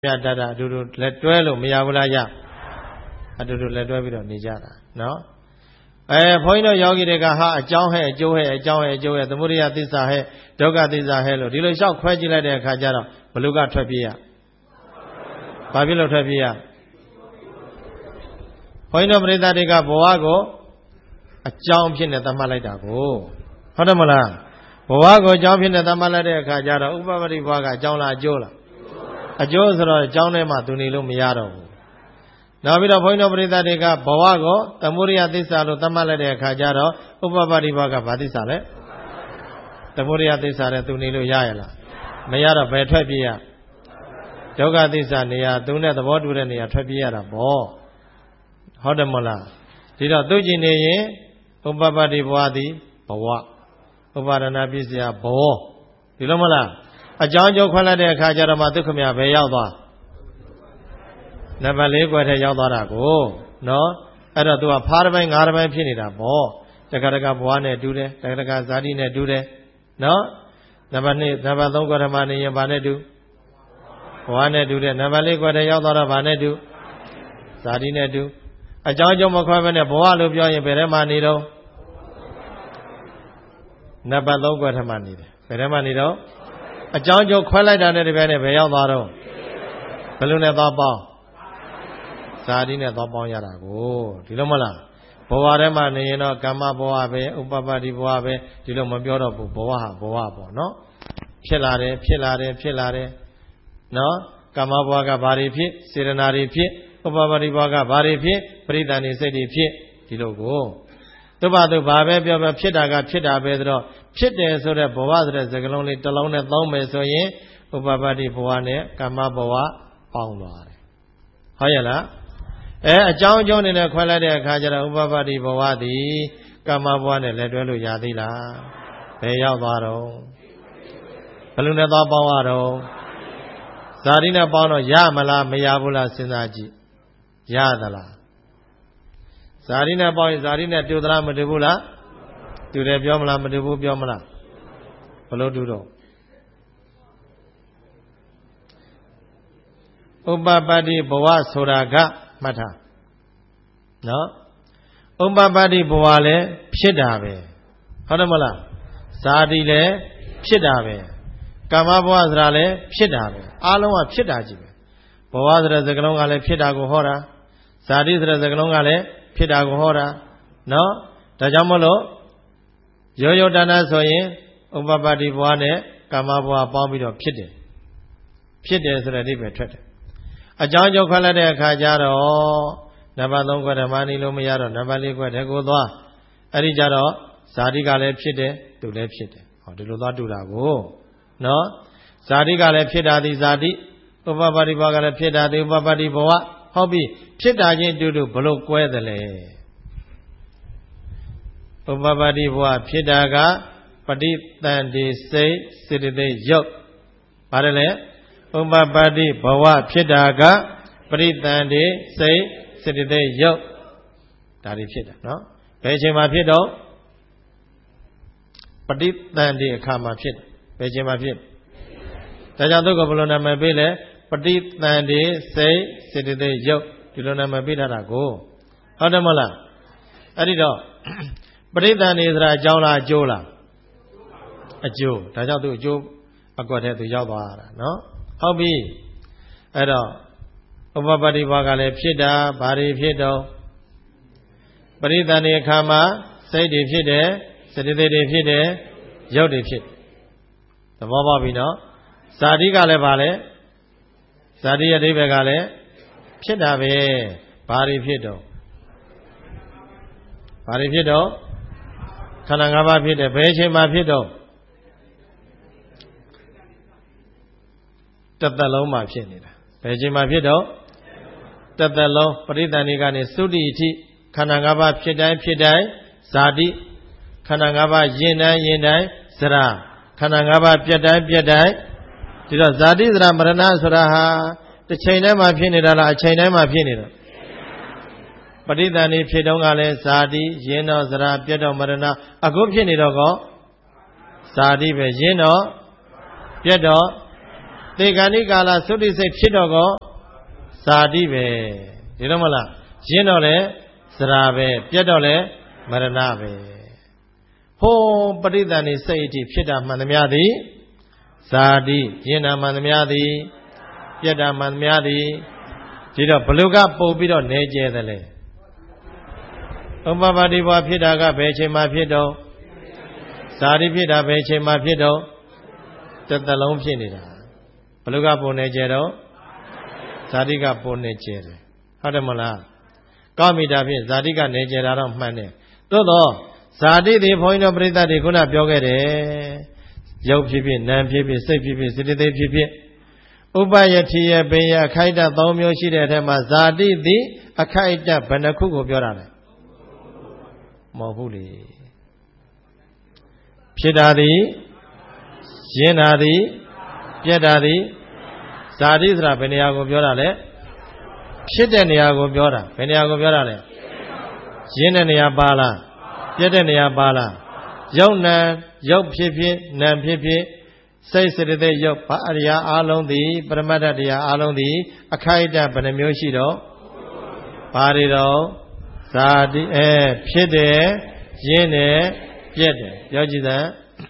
မြတ်တတ်အတူတူလက်တွဲလို့မရဘူးလားရအတူတူလက်တွဲပြီးတော့နေကြတာနော်ဘုန်းကြီးတို့ယောဂီတွေကဟာအကြောင်းဟဲ့အကျိုးဟဲ့အကြောင်းဟဲ့အကျိုးဟဲ့သမုဒိယသစ္စာဟဲ့ဒုက္ခသစ္စာဟဲ့လို့ဒီလိုလျှောက်ခွဲကြည့်လိုက်တဲ့အခါကျတော့ဘလူကထွက်ပြေးရဘာဖြစ်လို့ထွက်ပြေးရဘုန်းကြီးတို့ပရိသတ်တွေကဘဝကိုအကြောင်းဖြစ်နေသတ်မှတ်လိုက်တာကိုဟုတ်တယ်မလားဘဝကိုအကြောင်းဖြစ်နေသတ်မှတ်လိုက်တဲ့အခါကျတော့ဥပပတ္တိဘဝကအကြောင်းလားအကျိုးလားအကျိုးဆိုတော့အကြောင်းထဲမှာသူနေလို့မရတော့ဘူးနောက်ပြီးတော့ဘုန်းကြီးတို့ပရိသတ်တွေကဘဝကိုသမုဒိယသစ္စာလို့သတ်မှတ်လိုက်တဲ့အခါကျတော့ဥပပတ္တိဘဝကဘာသစ္စာလဲသမုဒိယသစ္စာနဲ့သူနေလို့ရရလားမရတော့ဘယ်ထွက်ပြေးရဒုက္ခသစ္စာနေရာသူနဲ့သဘောတူတဲ့နေရာထွက်ပြေးရတာပေါ့ဟုတ်တယ်မလားဒီတော့သူကြည့်နေရင်ဥပပတ္တိဘဝသည်ဘဝဥပါဒနာပစ္စယဘောဒီလိုမလားအကြောင်းကျိုးခွဲလိုက်တဲ့အခါကျတော့မှဒုက္ခမြဘယ်ရောက်သွားနံပါတ်၄ကွယ်ထဲရောက်သွားတာကိုနော်အဲ့တော့သူကဖားတစ်ပိုင်း၅တစ်ပိုင်းဖြစ်နေတာပေါ့တက္ကရာဘဝနဲ့တူတယ်တက္ကရာဇာတိနဲ့တူတယ်နော်နံပါတ်2နံပါတ်3ကွယ်ထဲမှာနေရင်ဘာနဲ့တူဘဝနဲ့တူတယ်နံပါတ်4ကွယ်ထဲရောက်သွားတော့ဘာနဲ့တူဇာတိနဲ့တူအကြောင်းကျိုးမခွဲဘဲနဲ့ဘဝလို့ပြောရင်ဘယ်ထဲမှာနေတော့နံပါတ်3ကွယ်ထဲမှာနေတယ်ဘယ်ထဲမှာနေတော့အကြောင်းကျိုးခွဲလိုက်တာနဲ့တပြိုင်နက်ဘယ်ရောက်သွားတော့ဘယ်လိုနဲ့သွားပေါင်းဇာတိနဲ့သွားပေါင်းရတာကိုဒီလိုမလားဘဝထဲမှာနေရင်တော့ကမ္မဘဝပဲဥပပတ္တိဘဝပဲဒီလိုမပြောတော့ဘူးဘဝဟာဘဝပေါ့နော်ဖြစ်လာတယ်ဖြစ်လာတယ်ဖြစ်လာတယ်နော်ကမ္မဘဝကဘာတွေဖြစ်စေတနာတွေဖြစ်ဥပပတ္တိဘဝကဘာတွေဖြစ်ပရိသန္တိစိတ်တွေဖြစ်ဒီလိုကိုသူ့ဘာသူဘာပဲပြောပြောဖြစ်တာကဖြစ်တာပဲဆိုတော့ဖြစ်တယ်ဆိုတဲ့ဘဝဆိုတဲ့စကားလုံးလေးတစ်လုံးနဲ့သုံးမယ်ဆိုရင်ဥပပတ္တိဘဝနဲ့ကမ္မဘဝပေါင်းသွားတယ်ဟုတ်ရဲ့လားအကြောင်းအကျိုးနေတဲ့ခွဲလိုက်တဲ့အခါကျတော့ဥပပတ္တိဘဝသည်ကမ္မဘဝနဲ့လက်တွဲလို့ရသေးလားဘယ်ရောက်သွားတော့ဘယ်လိုနဲ့သွားပေါင်းရတော့ဇာတိနဲ့ပေါင်းတော့ရမလားမရဘူးလားစဉ်းစားကြည့်ရသလားဇာတိနဲ့ပေါင်းရင်ဇာတိနဲ့တူသလားမတူဘူးလားတူတယ်ပြောမလားမတူဘူးပြောမလားဘလို့တူတော့ဥပပတ္တိဘဝဆိုတာကမှတ်ထားနော်ဥပပတ္တိဘဝလည်းဖြစ်တာပဲဟုတ်တယ်မလားဇာတိလည်းဖြစ်တာပဲကာမဘဝဆိုတာလည်းဖြစ်တာပဲအားလုံးကဖြစ်တာကြီးပဲဘဝဆိုတဲ့စကားလုံးကလည်းဖြစ်တာကိုဟောတာဇာတိဆိုတဲ့စကားလုံးကလည်းဖြစ်တာကိုဟောတာနော်ဒါကြောင့်မလို့ရောရောတဏ္ဍဆိုရင်ဥပပတ္တိဘဝနဲ့ကာမဘဝပေါင်းပြီးတော့ဖြစ်တယ်ဖြစ်တယ်ဆိုတဲ့အဓိပ္ပာယ်ထွက်တယ်အကြောင်းကျိုးခွဲလိုက်တဲ့အခါကျတော့နံပါတ်3ခွဲဓမ္မနီလို့မရတော့နံပါတ်4ခွဲတဲ့ကိုသွားအဲ့ဒီကြတော့ဇာတိကလည်းဖြစ်တယ်သူလည်းဖြစ်တယ်ဟောဒီလိုသွားတူတာကိုနော်ဇာတိကလည်းဖြစ်တာဒီဇာတိဥပပတ္တိဘဝကလည်းဖြစ်တာဒီဥပပတ္တိဘဝဟုတ်ပြီဖြစ်တာချင်းတူတူဘလို့ကွဲတယ်လဲဥပပတ္တိဘဝဖြစ်တာကပฏิတန်တိစိတ်စေတသိက်ယုတ်ပါတယ်လေဥပပတ္တိဘဝဖြစ်တာကပฏิတန်တိစိတ်စေတသိက်ယုတ်ဒါတွေဖြစ်တာနော်ဘယ်အချိန်မှာဖြစ်တော့ပฏิတန်တိအခါမှာဖြစ်ဘယ်အချိန်မှာဖြစ်ဒါကြောင့်သူကဘယ်လိုနာမည်ပေးလဲပฏิတန်တိစိတ်စေတသိက်ယုတ်ဒီလိုနာမည်ပေးထားတာကိုဟုတ်တယ်မလားအဲ့ဒီတော့ပฏิတန်တိဆိုတာအကြောင်းလားအကျိုးလားအကျိုးဒါကြောင့်သူအကျိုးအကွက်ထဲသူရောက်သွားတာနော်ဟုတ်ပြီအဲ့တော့ဥပပတ္တိဘဝကလည်းဖြစ်တာဘာတွေဖြစ်တော့ပရိသန္တိအခါမှာစိတ်တွေဖြစ်တယ်စေတသိက်တွေဖြစ်တယ်ရုပ်တွေဖြစ်သဘောပေါက်ပြီနော်ဇာတိကလည်းဘာလဲဇာတိရဲ့အဓိပ္ပာယ်ကလည်းဖြစ်တာပဲဘာတွေဖြစ်တော့ဘာတွေဖြစ်တော့ခန္ဓာ၅ပါးဖြစ်တယ်ဘယ်အချိန်မှာဖြစ်တော့တသက်လုံးမှာဖြစ်နေတာဘယ်အချိန်မှာဖြစ်တော့တသက်လုံးပရိသန္တိကနေသုတိအထိခန္ဓာ၅ပါးဖြစ်တိုင်းဖြစ်တိုင်းဇာတိခန္ဓာ၅ပါးယဉ်တိုင်းယဉ်တိုင်းဇရာခန္ဓာ၅ပါးပြတ်တိုင်းပြတ်တိုင်းဒီတော့ဇာတိဇရာမရဏဆိုတာဟာတစ်ချိန်တည်းမှာဖြစ်နေတာလားအချိန်တိုင်းမှာဖြစ်နေတာပရိသန္တိဖြစ်တုန်းကလည်းဇာတိယဉ်တော့ဇရာပြတ်တော့မရဏအခုဖြစ်နေတော့ကောဇာတိပဲယဉ်တော့ပြတ်တော့တေဂဏိကာလသုတိစိတ်ဖြစ်တော့ကောဇာတိပဲဒီလိုမလားရင်းတော့လေစရာပဲပြတ်တော့လေမရဏပဲဟောပရိသန္တိစိတ်အထိဖြစ်တာမှန်သမျှသည်ဇာတိရင်းတာမှန်သမျှသည်ပြတ်တာမှန်သမျှသည်ဒီတော့ဘလူကပုတ်ပြီးတော့နေကျဲတယ်လေဥပပါတိဘဝဖြစ်တာကဘယ်ချိန်မှဖြစ်တော့ဇာတိဖြစ်တာဘယ်ချိန်မှဖြစ်တော့တစ်သလုံးဖြစ်နေတာဘလူကပုံနေကျဲတော့ဇာတိကပုံနေကျဲတယ်ဟုတ်တယ်မလားကောင်းပြီဒါဖြင့်ဇာတိကနေကျဲတာတော့မှန်တယ်သို့တော့ဇာတိတွေဘုန်းကြီးတို့ပြိဿတွေခုနပြောခဲ့တယ်ရုပ်ဖြစ်ဖြစ်နာမ်ဖြစ်ဖြစ်စိတ်ဖြစ်ဖြစ်စေတသိက်ဖြစ်ဖြစ်ဥပယတိယပင်ယအခိုက်အတန့်၃မျိုးရှိတဲ့အထက်မှာဇာတိသည်အခိုက်အတန့်ဘယ်နှခုကိုပြောတာလဲမဟုတ်ဘူးလေဖြစ်တာသည်ရင်းတာသည်ပြက်တာသည်ဇာတိဆိုတာဘယ်နေရာကိုပြောတာလဲဖြစ်တဲ့နေရာကိုပြောတာဘယ်နေရာကိုပြောတာလဲရင်းတဲ့နေရာပါလားပြက်တဲ့နေရာပါလားယုတ်နံယုတ်ဖြစ်ဖြစ်နံဖြစ်ဖြစ်စိတ်စေတသိက်ယုတ်ဘာအရိယာအလုံးသည်ပရမတ္ထတရားအလုံးသည်အခိုက်အတန့်ဘယ်နှမျိုးရှိတော့ဘာတွေတော့ဇာတိဖြစ်တယ်ရင်းတယ်ပြက်တယ်ပြောကြည့်စမ်း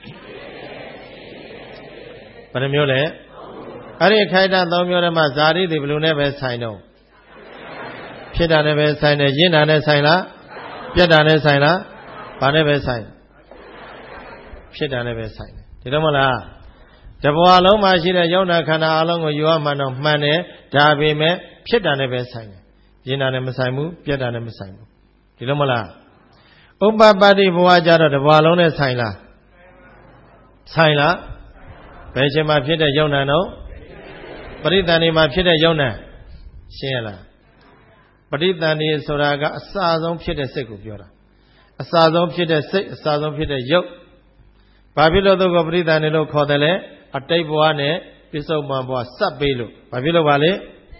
ဘယ်နှမျိုးလဲအဲ့ဒီအခိုက်အတန့်၃မျိုးထဲမှာဇာတိသည်ဘယ်လိုနဲ့ပဲဆိုင်တော့ဖြစ်တာနဲ့ပဲဆိုင်တယ်ရင်းတာနဲ့ဆိုင်လားပြက်တာနဲ့ဆိုင်လားဘာနဲ့ပဲဆိုင်ဖြစ်တာနဲ့ပဲဆိုင်တယ်ဒီတော့မလားတဘဝလုံးမှာရှိတဲ့ယုံနာခန္ဓာအလုံးကိုယူရမှန်တော့မှန်တယ်ဒါပေမဲ့ဖြစ်တာနဲ့ပဲဆိုင်တယ်ရင်းတာနဲ့မဆိုင်ဘူးပြက်တာနဲ့မဆိုင်ဘူးဒီလိုမလားဥပပတ္တိဘဝကြတော့တဘဝလုံးနဲ့ဆိုင်လားဆိုင်လားဘယ်ချိန်မှာဖြစ်တဲ့ယုံနာတော့ပရိသန္တိမှာဖြစ်တဲ့ယုံနာရှင်းရလားပရိသန္တိဆိုတာကအစဆုံးဖြစ်တဲ့စိတ်ကိုပြောတာအစဆုံးဖြစ်တဲ့စိတ်အစဆုံးဖြစ်တဲ့ယုတ်ဘာဖြစ်လို့သူကပရိသန္တိလို့ခေါ်တယ်လဲအတိတ်ဘဝနဲ့ပြစ္ဆုတ်ပန်ဘဝစပ်ပေးလို့ဘာဖြစ်လို့ပါလဲ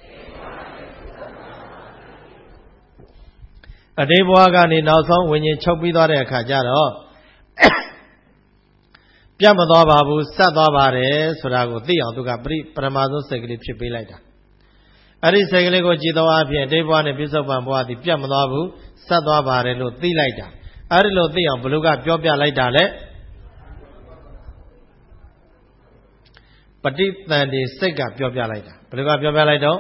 အတိတ်ဘဝကနေနောက်ဆုံးဝิญဉ်ချုပ်ပြီးသွားတဲ့အခါကျတော့ပြတ်မသွားပါဘူးစပ်သွားပါတယ်ဆိုတာကိုသိအောင်သူကပရမဆုံးစိတ်ကလေးဖြစ်ပေးလိုက်တာအဲ့ဒီစိတ်ကလေးကိုကြည်တော်အဖြစ်အတိတ်ဘဝနဲ့ပြစ္ဆုတ်ပန်ဘဝသည်ပြတ်မသွားဘူးစပ်သွားပါတယ်လို့သိလိုက်တာအဲ့ဒီလိုသိအောင်ဘလူကပြောပြလိုက်တာလေပဋိသန္ဓေစိတ်ကပြောပြလိုက်တာဘလူကပြောပြလိုက်တော့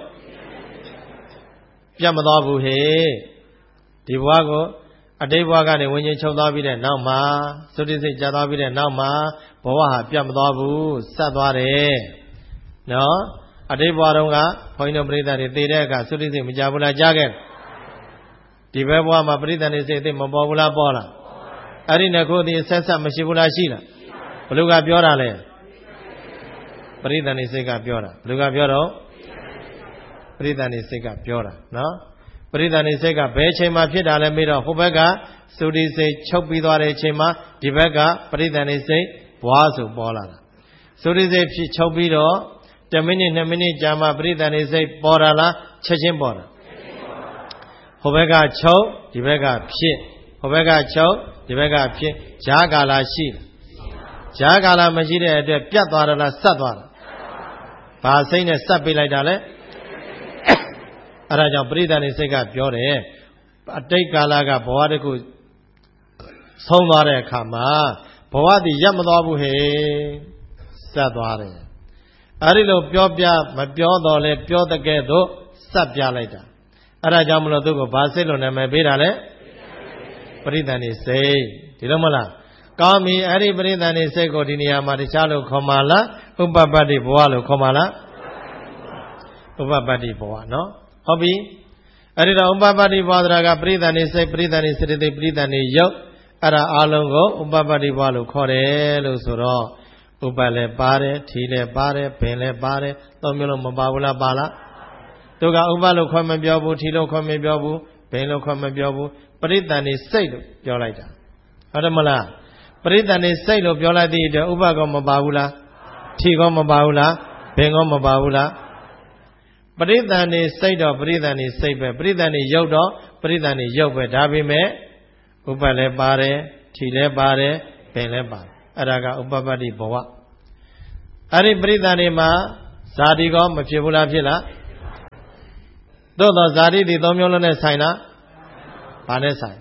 ပြတ်မသွားဘူးဟေ့ဒီဘဝကိုအတိတ်ဘဝကနေဝิญဉ်ချုပ်သွားပြီးတဲ့နောက်မှာသုတိစိတ်ကြာသွားပြီးတဲ့နောက်မှာဘဝဟာပြတ်မသွားဘူးစပ်သွားတယ်နော်အတိတ်ဘဝတုန်းကဘုန်းကြီးတို့ပြိဿတွေသိတဲ့အခါသုတိစိတ်မကြဘူးလားကြားခဲ့ဒီဘက်ဘဝမှာပရိသန္တိစိတ်သိမပေါ်ဘူးလားပေါ်လားအဲ့ဒီနှစ်ခုတည်းဆက်ဆက်မရှိဘူးလားရှိလားဘလူကပြောတာလဲပရိသန္တိစိတ်ကပြောတာဘလူကပြောတော့ပရိသန္တိစိတ်ကပြောတာနော်ပရိသန္တိစိတ်ကဘယ်ချိန်မှဖြစ်တာလဲမေးတော့ဟိုဘက်ကသုတိစိတ်ချုပ်ပြီးသွားတဲ့အချိန်မှာဒီဘက်ကပရိသန္တိစိတ်ဘွားဆိုပေါ်လာတာသုတိစိတ်ဖြစ်ချုပ်ပြီးတော့10မိနစ်2မိနစ်ကြာမှပရိသန္တိစိတ်ပေါ်လာလားချက်ချင်းပေါ်တာဟိုဘက်ကချုပ်ဒီဘက်ကဖြစ်ဟိုဘက်ကချုပ်ဒီဘက်ကဖြစ်ဈာကာလရှိတယ်ဈာကာလမရှိတဲ့အတွက်ပြတ်သွားတယ်လားဆက်သွားတယ်ဘာစိတ်နဲ့ဆက်ပေးလိုက်တာလဲအဲဒါကြောင့်ပရိသန္တိစိတ်ကပြောတယ်အတိတ်ကာလကဘဝတစ်ခုဆုံးသွားတဲ့အခါမှာဘဝတည်ရပ်မသွားဘူးဟဲ့ဆက်သွားတယ်အဲဒီလိုပြောပြမပြောတော့လဲပြောတဲ့ကဲ့သို့ဆက်ပြလိုက်တာအဲ့ဒါကြောင့်မလို့သူကဘာစိတ်လို့နာမည်ပေးတာလဲပရိသန္တိစိတ်ဒီလိုမလားကောင်းပြီအဲ့ဒီပရိသန္တိစိတ်ကိုဒီနေရာမှာတခြားလို့ခေါ်မှာလားဥပပတ္တိဘဝလို့ခေါ်မှာလားဥပပတ္တိဘဝနော်ဟုတ်ပြီအဲ့ဒီတော့ဥပပတ္တိဘဝဆိုတာကပရိသန္တိစိတ်ပရိသန္တိစေတသိက်ပရိသန္တိယုတ်အဲ့ဒါအလုံးကိုဥပပတ္တိဘဝလို့ခေါ်တယ်လို့ဆိုတော့ဥပလည်းပါတယ်ထီလည်းပါတယ်ဘင်လည်းပါတယ်သုံးမျိုးလုံးမပါဘူးလားပါလားသူကဥပလို့ခွင့်မပြောဘူးထီလို့ခွင့်မပြောဘူးဘယ်လို့ခွင့်မပြောဘူးပရိသန္တိစိတ်လို့ပြောလိုက်တာဟုတ်တယ်မလားပရိသန္တိစိတ်လို့ပြောလိုက်တဲ့အတွက်ဥပကောမပါဘူးလားထီကောမပါဘူးလားဘယ်ကောမပါဘူးလားပရိသန္တိစိတ်တော့ပရိသန္တိစိတ်ပဲပရိသန္တိယုတ်တော့ပရိသန္တိယုတ်ပဲဒါပေမဲ့ဥပလည်းပါတယ်ထီလည်းပါတယ်ဘယ်လည်းပါတယ်အဲ့ဒါကဥပပတ္တိဘဝအဲ့ဒီပရိသန္တိမှာဇာတိကောမဖြစ်ဘူးလားဖြစ်လားသို့သောဇာတိဒီသုံးမျိုးလုံးနဲ့ဆိုင်လားဘာနဲ့ဆိုင်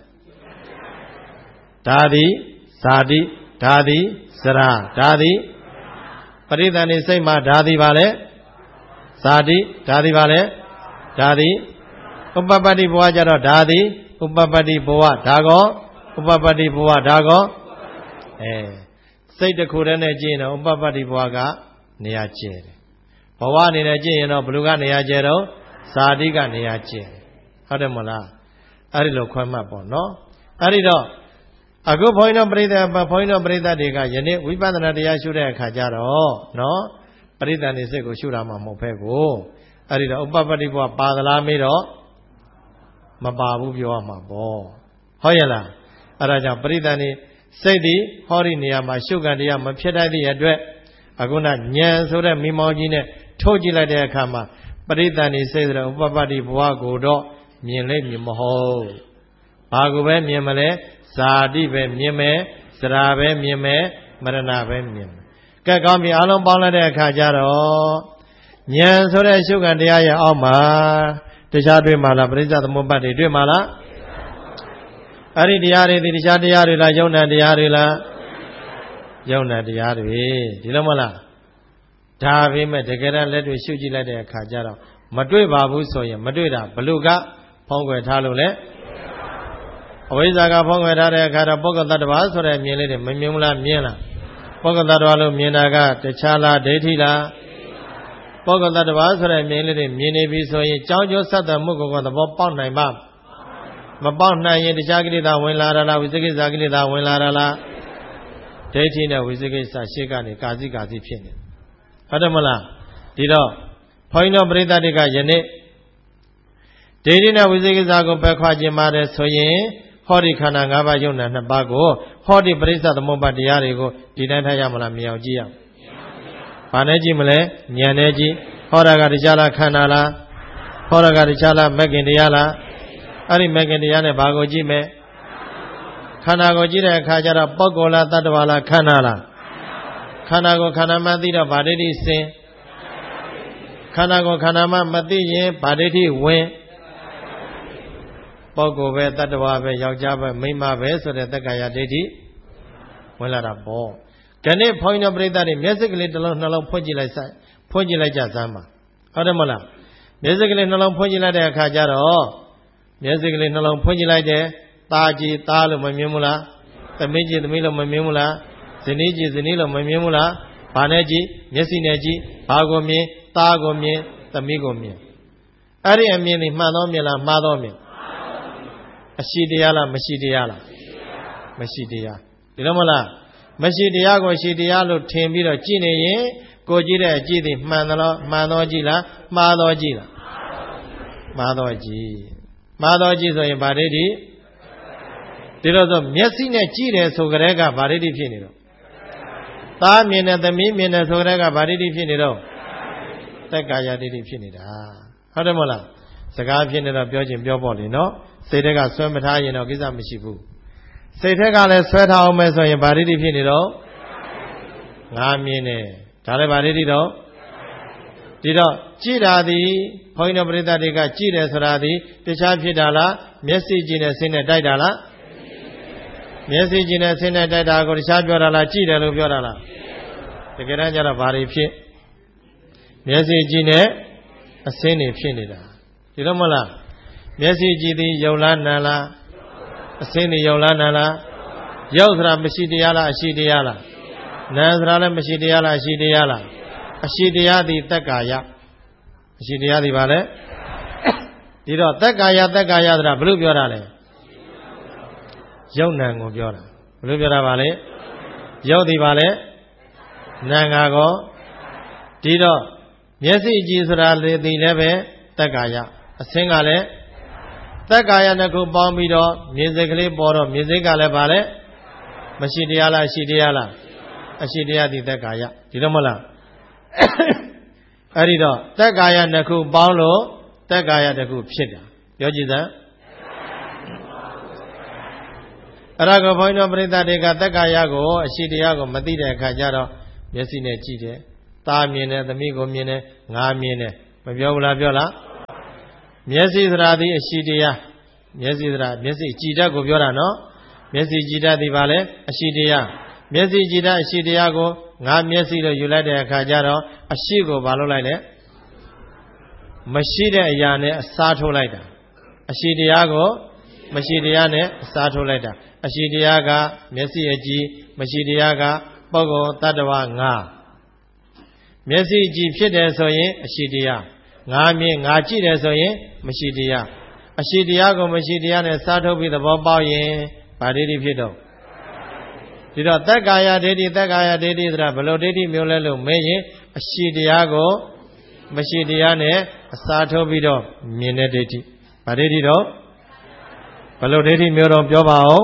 ဒါသည်ဇာတိဒါသည်စရာဒါသည်ပရိသန္တိစိတ်မှာဒါသည်ပါလေဇာတိဒါသည်ပါလေဒါသည်ဥပပတ္တိဘဝကြတော့ဒါသည်ဥပပတ္တိဘဝဒါကောဥပပတ္တိဘဝဒါကောစိတ်တစ်ခုတည်းနဲ့ကြည့်ရင်တော့ဥပပတ္တိဘဝကနေရာကျဲတယ်ဘဝအနေနဲ့ကြည့်ရင်တော့ဘယ်လိုကနေရာကျဲတော့ဇာတိကနေရာကျဲတယ်ဟုတ်တယ်မလားအဲ့ဒီလိုခွဲမှတ်ပေါ့နော်အဲ့ဒီတော့အခုဘုန်းကြီးတို့ပရိသတ်တွေကယနေ့ဝိပဿနာတရားရှုတဲ့အခါကျတော့နော်ပရိသတ်နေစိတ်ကိုရှုတာမှမဟုတ်ဖဲကိုအဲ့ဒီတော့ဥပပတ္တိဘဝပါသလားမေးတော့မပါဘူးပြောရမှာပေါ့ဟုတ်ရဲ့လားအဲ့ဒါကြောင့်ပရိသတ်နေစိတ်ဒီဟောဒီနေရာမှာရှုခံတရားမဖြစ်တတ်တဲ့အတွက်အခုနဉာဏ်ဆိုတဲ့မိမောင်းကြီးနဲ့ထုတ်ကြည့်လိုက်တဲ့အခါမှာပရိသတ်နေစိတ်ဆိုတဲ့ဥပပတ္တိဘဝကိုတော့မြင်လိမ့်မြင်မဟုတ်ဘာကိုပဲမြင်မလဲဇာတိပဲမြင်မယ်စရာပဲမြင်မယ်မရဏပဲမြင်မယ်ကဲကောင်းပြီအားလုံးပေါင်းလိုက်တဲ့အခါကျတော့ဉာဏ်ဆိုတဲ့ရှုခံတရားရဲ့အောက်မှာတခြားတွေ့မှာလားပရိစ္ဆေသမုပ္ပါဒ်တွေတွေ့မှာလားအဲ့ဒီတရားတွေဒီတခြားတရားတွေလားယုံနာတရားတွေလားယုံနာတရားတွေဒီလိုမလားဒါပေမဲ့တကယ်တမ်းလက်တွေ့ရှုကြည့်လိုက်တဲ့အခါကျတော့မတွေ့ပါဘူးဆိုရင်မတွေ့တာဘလို့ကဖောင်းကွယ်ထားလို့လဲအဝိဇ္ဇာကဖောင်းကွယ်ထားတဲ့အခါတော့ပုဂ္ဂိုလ်တ attva ဆိုတဲ့မြင်လေးတွေမမြင်ဘူးလားမြင်လားပုဂ္ဂိုလ်တ attva လို့မြင်တာကတခြားလားဒိဋ္ဌိလားပုဂ္ဂိုလ်တ attva ဆိုတဲ့မြင်လေးတွေမြင်နေပြီဆိုရင်ကြောင်းကျိုးဆက်တဲ့မှုကိုသဘောပေါက်နိုင်ပါမပေါက်နိုင်ရင်တခြားကိလေသာဝင်လာတာလားဝိသိကိစ္စကိလေသာဝင်လာတာလားဒိဋ္ဌိနဲ့ဝိသိကိစ္စရှေ့ကနေကာစီဖြစ်နေဟုတ်တယ်မလားဒီတော့ဘုန်းကြီးတို့ပရိသတ်တွေကယနေ့ဒိဋ္ဌိနဲ့ဝိသိကိစ္စကိုပယ်ခွာခြင်းပါတယ်ဆိုရင်ဟောဒီခန္ဓာ၅ပါးယုံနာ2ပါးကိုဟောဒီပရိစ္ဆေသမုပ္ပါဒ်တရားတွေကိုဒီတိုင်းထားရမလားမြင်အောင်ကြည့်ရအောင်ဘာနဲ့ကြည့်မလဲဉာဏ်နဲ့ကြည့်ဟောတာကတရားလားခန္ဓာလားဟောတာကတရားလားမဂ္ဂင်တရားလားအဲ့ဒီမဂ္ဂင်တရားနဲ့ဘာကိုကြည့်မယ်ခန္ဓာကိုကြည့်တဲ့အခါကျတော့ပုဂ္ဂိုလ်လားတ attva လားခန္ဓာလားခန္ဓာကိုခန္ဓာမှသိတော့ဗာဒိဋ္ဌိစင်ခန္ဓာကိုခန္ဓာမှမသိရင်ဗာဒိဋ္ဌိဝင်ပုဂ္ဂိုလ်ပဲတ attva ပဲယောက်ျားပဲမိန်းမပဲဆိုတဲ့တက္ကရာဒိဋ္ဌိဝင်လာတာပေါ့ခဏဘုန်းကြီးတို့ပြိဿတွေမျက်စိကလေးတစ်လုံးနှလုံးဖွင့်ကြည့်လိုက်ကြစမ်းပါဟုတ်တယ်မလားမျက်စိကလေးနှလုံးဖွင့်ကြည့်လိုက်တဲ့အခါကျတော့မျက်စိကလေးနှလုံးဖွင့်ကြည့်လိုက်တယ်ตาကြည်ตาလို့မမြင်ဘူးလားသမီးကြည်သမီးလို့မမြင်ဘူးလားဇနီးကြည်ဇနီးလို့မမြင်ဘူးလားဘာနဲ့ကြည်မျက်စိနဲ့ကြည်ဘာကိုမြင်ตาကိုမြင်သမီးကိုမြင်အဲ့ဒီအမြင်นี่မှန်သောမြင်လားမှားသောမြင်အရှိတရားလားမရှိတရားလားမရှိတရားဒီလိုမလားမရှိတရားကိုရှိတရားလို့ထင်ပြီးတော့ကြည့်နေရင်ကိုကြည့်တဲ့အကြည့်သည်မှန်သောကြည့်လားမှားသောကြည့်လားမှားသောကြည့်ဆိုရင်ဗာဒိဋ္ဌိဒီလိုဆိုမျက်စိနဲ့ကြည့်တယ်ဆိုကြတဲ့ကဗာဒိဋ္ဌိဖြစ်နေတော့သားမြင်တဲ့သမီးမြင်တဲ့ဆိုကြတဲ့ကဗာဒိဋ္ဌိဖြစ်နေတော့တက္ကာယဒိဋ္ဌိဖြစ်နေတာဟုတ်တယ်မဟုတ်လားစကားဖြစ်နေတော့ပြောချင်းပြောပေါ့လေနော်စိတ်ထက်ကဆွဲမထားရင်တော့ကိစ္စမရှိဘူးစိတ်ထက်ကလည်းဆွဲထားအောင်မယ်ဆိုရင်ဗာဒိဋ္ဌိဖြစ်နေတော့ငါမြင်တယ်ဒါလည်းဗာဒိဋ္ဌိတော့ဒီတော့ကြည်တာသည်ဘုန်းကြီးတို့ပရိသတ်တွေကကြည်တယ်ဆိုတာသည်တခြားဖြစ်တာလားမျက်စိကြည့်နဲ့စိတ်နဲ့တိုက်တာလားမျက်စိကြည့်နဲ့စိတ်နဲ့တိုက်တာကိုတခြားပြောတာလားကြည်တယ်လို့ပြောတာလားတကယ်တမ်းကျတော့ဘာတွေဖြစ်မျက်စိကြည့်နဲ့အစင်းတွေဖြစ်နေတာဒီတော့မဟုတ်လားမျက်စိကြည့်သည်ယုံလားနာလားအစင်းတွေယုံလားနာလားယုတ်ဆိုတာမရှိတရားလားအရှိတရားလားနာဆိုတာလည်းမရှိတရားလားအရှိတရားလားအရှိတရားသည်တက္ကာယအရှိတရားသည်ဗာလဲဒီတော့တက္ကာယဆိုတာဘယ်လိုပြောတာလဲယုတ်နံကိုပြောတာဘယ်လိုပြောတာပါလဲယုတ်သည်ဗာလဲနာငါကောဒီတော့မျက်စိကြည့်ဆိုတာလေသည်လည်းပဲတက္ကာယအစင်းကလည်းတက္ကာယနှစ်ခုပေါင်းပြီးတော့မြင်စိတ်ကလေးပေါ်တော့မြင်စိတ်ကလည်းဗာလဲမရှိတရားလားရှိတရားလားအရှိတရားသည်တက္ကာယဒီတော့မဟုတ်လားအဲ့ဒီတော့တက္ကာယနှစ်ခုပေါင်းလို့တက္ကာယတစ်ခုဖြစ်တာပြောကြည့်စမ်းအဲ့ဒါကိုဘုန်းကြီးတို့ပရိသတ်တွေကတက္ကာယကိုအရှိတရားကိုမသိတဲ့အခါကျတော့မျက်စိနဲ့ကြည့်တယ်သားမြင်တယ်သမီးကိုမြင်တယ်ငါမြင်တယ်မပြောဘူးလားပြောလားမျက်စိသရာသည်အရှိတရားမျက်စိသရာမျက်စိကြည်တတ်ကိုပြောတာနော်မျက်စိကြည်တတ်သည်ပါလေအရှိတရားမျက်စိကြည်တတ်အရှိတရားကိုငါမျက်စိလို့ယူလိုက်တဲ့အခါကျတော့အရှိကိုဘာလုပ်လိုက်လဲမရှိတဲ့အရာနဲ့အစားထိုးလိုက်တာအရှိတရားကိုမရှိတရားနဲ့အစားထိုးလိုက်တာအရှိတရားကမျက်စိအကြည်မရှိတရားကပုဂ္ဂိုလ်တ attva ငါမျက်စိကြည်ဖြစ်တယ်ဆိုရင်အရှိတရားငါမြင်ငါကြည့်တယ်ဆိုရင်မရှိတရားအရှိတရားကိုမရှိတရားနဲ့စားထုတ်ပြီးသဘောပေါက်ရင်ဗာဒိဋ္ဌိဖြစ်တော့ဒီတော့သက်ကာယဒိဋ္ဌိသက်ကာယဒိဋ္ဌိဆိုတာဘယ်လိုဒိဋ္ဌိမျိုးလဲလို့မေးရင်အရှိတရားကိုမရှိတရားနဲ့အစားထုတ်ပြီးတော့မြင်တဲ့ဒိဋ္ဌိဗာဒိဋ္ဌိတော့ဘယ်လိုဒိဋ္ဌိမျိုးတော့ပြောပါဦး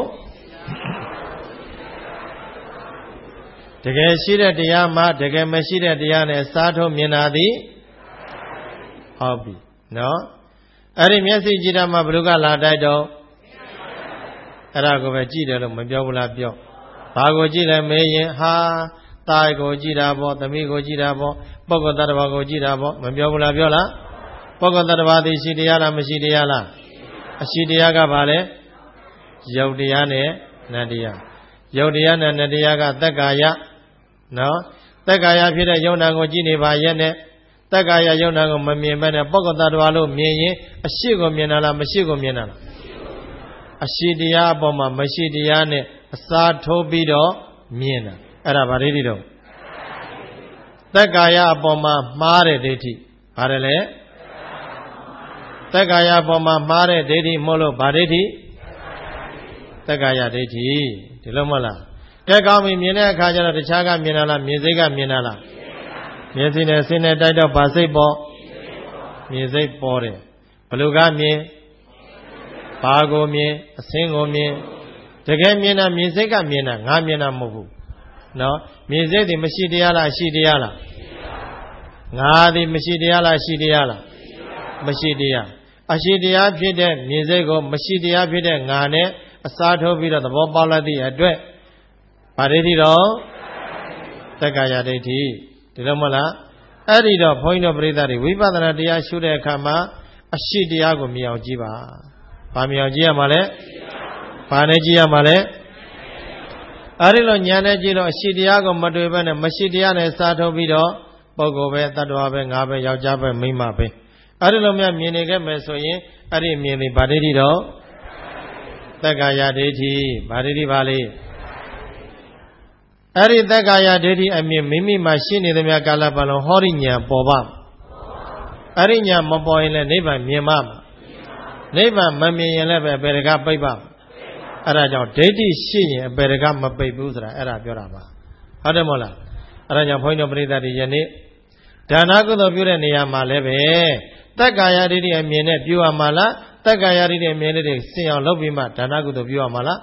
တကယ်ရှိတဲ့တရားမှတကယ်မရှိတဲ့တရားနဲ့စားထုတ်မြင်တာသည်ဟုတ်ပြီနော်အဲ့ဒီမျက်စိကြည့်တာမှဘယ်သူကလာတိုက်တော့အဲ့ဒါကိုပဲကြည့်တယ်လို့မပြောဘူးလားပြောဘာကိုကြည့်လဲမေးရင်ဟာသားကိုကြည့်တာပေါ့သမီးကိုကြည့်တာပေါ့ပုဂ္ဂိုလ်တ attva ကိုကြည့်တာပေါ့မပြောဘူးလားပြောလားပုဂ္ဂိုလ်တ attva သည်ရှိတရားလားမရှိတရားလားအရှိတရားကဘာလဲယုတ်တရားနဲ့နတ္တရားယုတ်တရားနဲ့နတ္တရားကသက်ကာယနော်သက်ကာယဖြစ်တဲ့ယုံနာကိုကြည့်နေပါရဲ့နဲ့သက်ကာယယုံနာကိုမမြင်ဘဲနဲ့ပုဂ္ဂိုလ်တ attva လို့မြင်ရင်အရှိကိုမြင်တာလားမရှိကိုမြင်တာလားအရှိတရားအပေါ်မှာမရှိတရားနဲ့အစားထိုးပြီးတော့မြင်တာအဲ့ဒါဗာဒိဋ္ဌိတော့သက်ကာယအပေါ်မှာမှားတဲ့ဒိဋ္ဌိဘာတယ်လဲသက်ကာယအပေါ်မှာမှားတဲ့ဒိဋ္ဌိမို့လို့ဗာဒိဋ္ဌိသက်ကာယဒိဋ္ဌိဒီလိုမဟုတ်လားကဲကောင်းပြီမြင်တဲ့အခါကျတော့တခြားကမြင်တာလားမြင်စိတ်ကမြင်တာလားမျက်စိနဲ့စိတ်နဲ့တိုက်တော့ဗာစိတ်ပေါ်မြင်စိတ်ပေါ်တယ်ဘယ်လိုကမြင်ဘာကိုမြင်အစင်းကိုမြင်တကယ်မြင်တာမြင်စိတ်ကမြင်တာငါမြင်တာမဟုတ်ဘူးနော်မြင်စိတ်ဒီမရှိတရားလားရှိတရားလားငါဒီမရှိတရားလားရှိတရားလားမရှိတရားအရှိတရားဖြစ်တဲ့မြင်စိတ်ကိုမရှိတရားဖြစ်တဲ့ငါနဲ့အစားထိုးပြီးတော့သဘောပေါက်လိုက်သည့်အတွက်ဗာဒိဋ္ဌိတော့သက်ကာယဒိဋ္ဌိဒီလိုမဟုတ်လားအဲ့ဒီတော့ဘုန်းကြီးတို့ပရိသတ်တွေဝိပဿနာတရားရှုတဲ့အခါမှာအရှိတရားကိုမြင်အောင်ကြည့်ပါဘာမြင်အောင်ကြည့်ရမှာလဲဘာနဲ့ကြည့်ရမှာလဲအဲ့ဒီလိုညာနဲ့ကြည့်တော့အရှိတရားကိုမတွေ့ဘဲနဲ့မရှိတရားနဲ့စားထုတ်ပြီးတော့ပုဂ္ဂိုလ်ပဲတ attva ပဲငါပဲယောက်ျားပဲမိန်းမပဲအဲ့ဒီလိုများမြင်နေခဲ့မယ်ဆိုရင်အဲ့ဒီမြင်ပြီးဗာဒိဋ္ဌိတော့သက်ကာယဒိဋ္ဌိဗာဒိဋ္ဌိပါလေအဲ့ဒီသက်ကာယဒိဋ္ဌိအမြင်မိမိမှာရှိနေသမျှကာလပတ်လုံးဟောရိညာပေါ်ပါအဲ့ဒီညာမပေါ်ရင်လည်းနိဗ္ဗာန်မြင်မှာနိဗ္ဗာန်မမြင်ရင်လည်းပဲအပေတကပိတ်ပါအဲ့ဒါကြောင့်ဒိဋ္ဌိရှိရင်အပေတကမပိတ်ဘူးဆိုတာအဲ့ဒါပြောတာပါဟုတ်တယ်မဟုတ်လားအဲ့ဒါကြောင့်ဘုန်းကြီးတို့ပရိသတ်တွေယနေ့ဒါနကုသိုလ်ပြုတဲ့နေရာမှာလည်းပဲသက်ကာယဒိဋ္ဌိအမြင်နဲ့ပြုရမှာလားသက်ကာယဒိဋ္ဌိအမြင်နဲ့ဆင်အောင်လုပ်ပြီးမှဒါနကုသိုလ်ပြုရမှာလား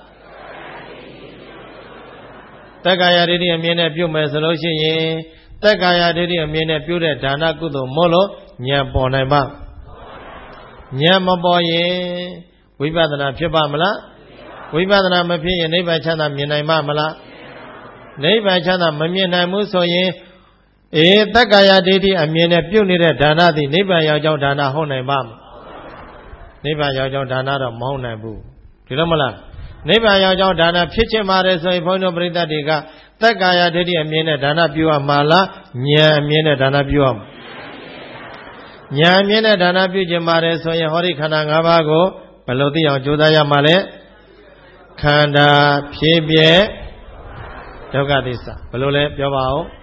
သက်ကာယဒိဋ္ဌိအမြင်နဲ့ပြုမယ်ဆိုလို့ရှိရင်သက်ကာယဒိဋ္ဌိအမြင်နဲ့ပြုတဲ့ဒါနကုသိုလ်မို့လို့ဉာဏ်ပေါ်နိုင်ပါဉာဏ်မပေါ်ရင်ဝိပဿနာဖြစ်ပါမလားဝိပဿနာမဖြစ်ရင်နိဗ္ဗာန်ချမ်းသာမြင်နိုင်ပါမလားနိဗ္ဗာန်ချမ်းသာမမြင်နိုင်ဘူးဆိုရင်သက်ကာယဒိဋ္ဌိအမြင်နဲ့ပြုနေတဲ့ဒါနသည်နိဗ္ဗာန်ရောက်ကြောင်းဒါနဟုတ်နိုင်ပါမလားနိဗ္ဗာန်ရောက်ကြောင်းဒါနတော့မဟုတ်နိုင်ဘူးဒီလိုမလားနိဗ္ဗာန်ရောက်ကြောင်းဒါနဖြစ်ချင်ပါတယ်ဆိုရင်ဘုန်းကြီးတို့ပရိသတ်တွေကသက်ကာယဒိဋ္ဌိအမြင်နဲ့ဒါနပြုရမှာလားဉာဏ်အမြင်နဲ့ဒါနပြုရမှာဉာဏ်အမြင်နဲ့ဒါနပြုချင်ပါတယ်ဆိုရင်ဟောဒီခန္ဓာ၅ပါးကိုဘယ်လိုသိအောင်ကြိုးစားရမှာလဲခန္ဓာဖြစ်ပြဒုက္ခသစ္စာဘယ်လိုလဲပြောပါဦး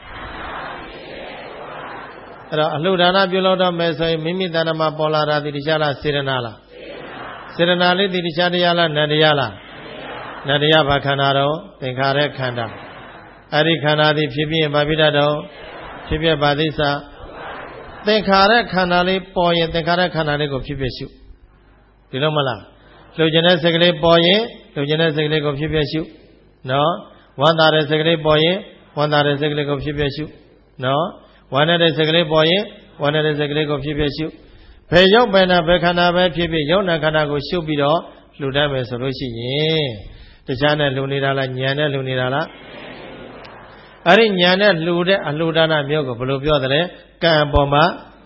အဲ့တော့အလှဒါနပြုလို့တော့မယ်ဆိုရင်မိမိတဏ္ဍမှာပေါ်လာတာဒီတရားလားစေရနာလားစေရနာလေးဒီတရားတရားလားနတ်တရားလားနတ်တရားဘာခန္ဓာတော့သင်္ခါရခန္ဓာအဲ့ဒီခန္ဓာသည်ဖြစ်ပြရင်ဘာဖြစ်တတ်တော့ဖြစ်ပြဘာသစ္စာသင်္ခါရခန္ဓာလေးပေါ်ရင်သင်္ခါရခန္ဓာလေးကိုဖြစ်ပြရှုဒီလိုမလားလှုပ်ခြင်းတဲ့စိတ်ကလေးပေါ်ရင်လှုပ်ခြင်းတဲ့စိတ်ကလေးကိုဖြစ်ပြရှုနော်ဝမ်းသာတဲ့စိတ်ကလေးပေါ်ရင်ဝမ်းသာတဲ့စိတ်ကလေးကိုဖြစ်ပြရှုနော်ဝမ်းတဲ့စိတ်ကလေးပေါ်ရင်ဝမ်းတဲ့စိတ်ကလေးကိုဖြစ်ပြရှုဘယ်ရောက်ပဲနာဘယ်ခန္ဓာပဲဖြစ်ဖြစ်ယုံနာခန္ဓာကိုရှုပြီးတော့လှူတတ်မယ်ဆိုလို့ရှိရင်တခြားနဲ့လှူနေတာလားဉာဏ်နဲ့လှူနေတာလားအဲ့ဒီညာနဲ့လှူတဲ့အလှူဒါနမျိုးကိုဘယ်လိုပြောတယ်လဲကံပေါ်မှာ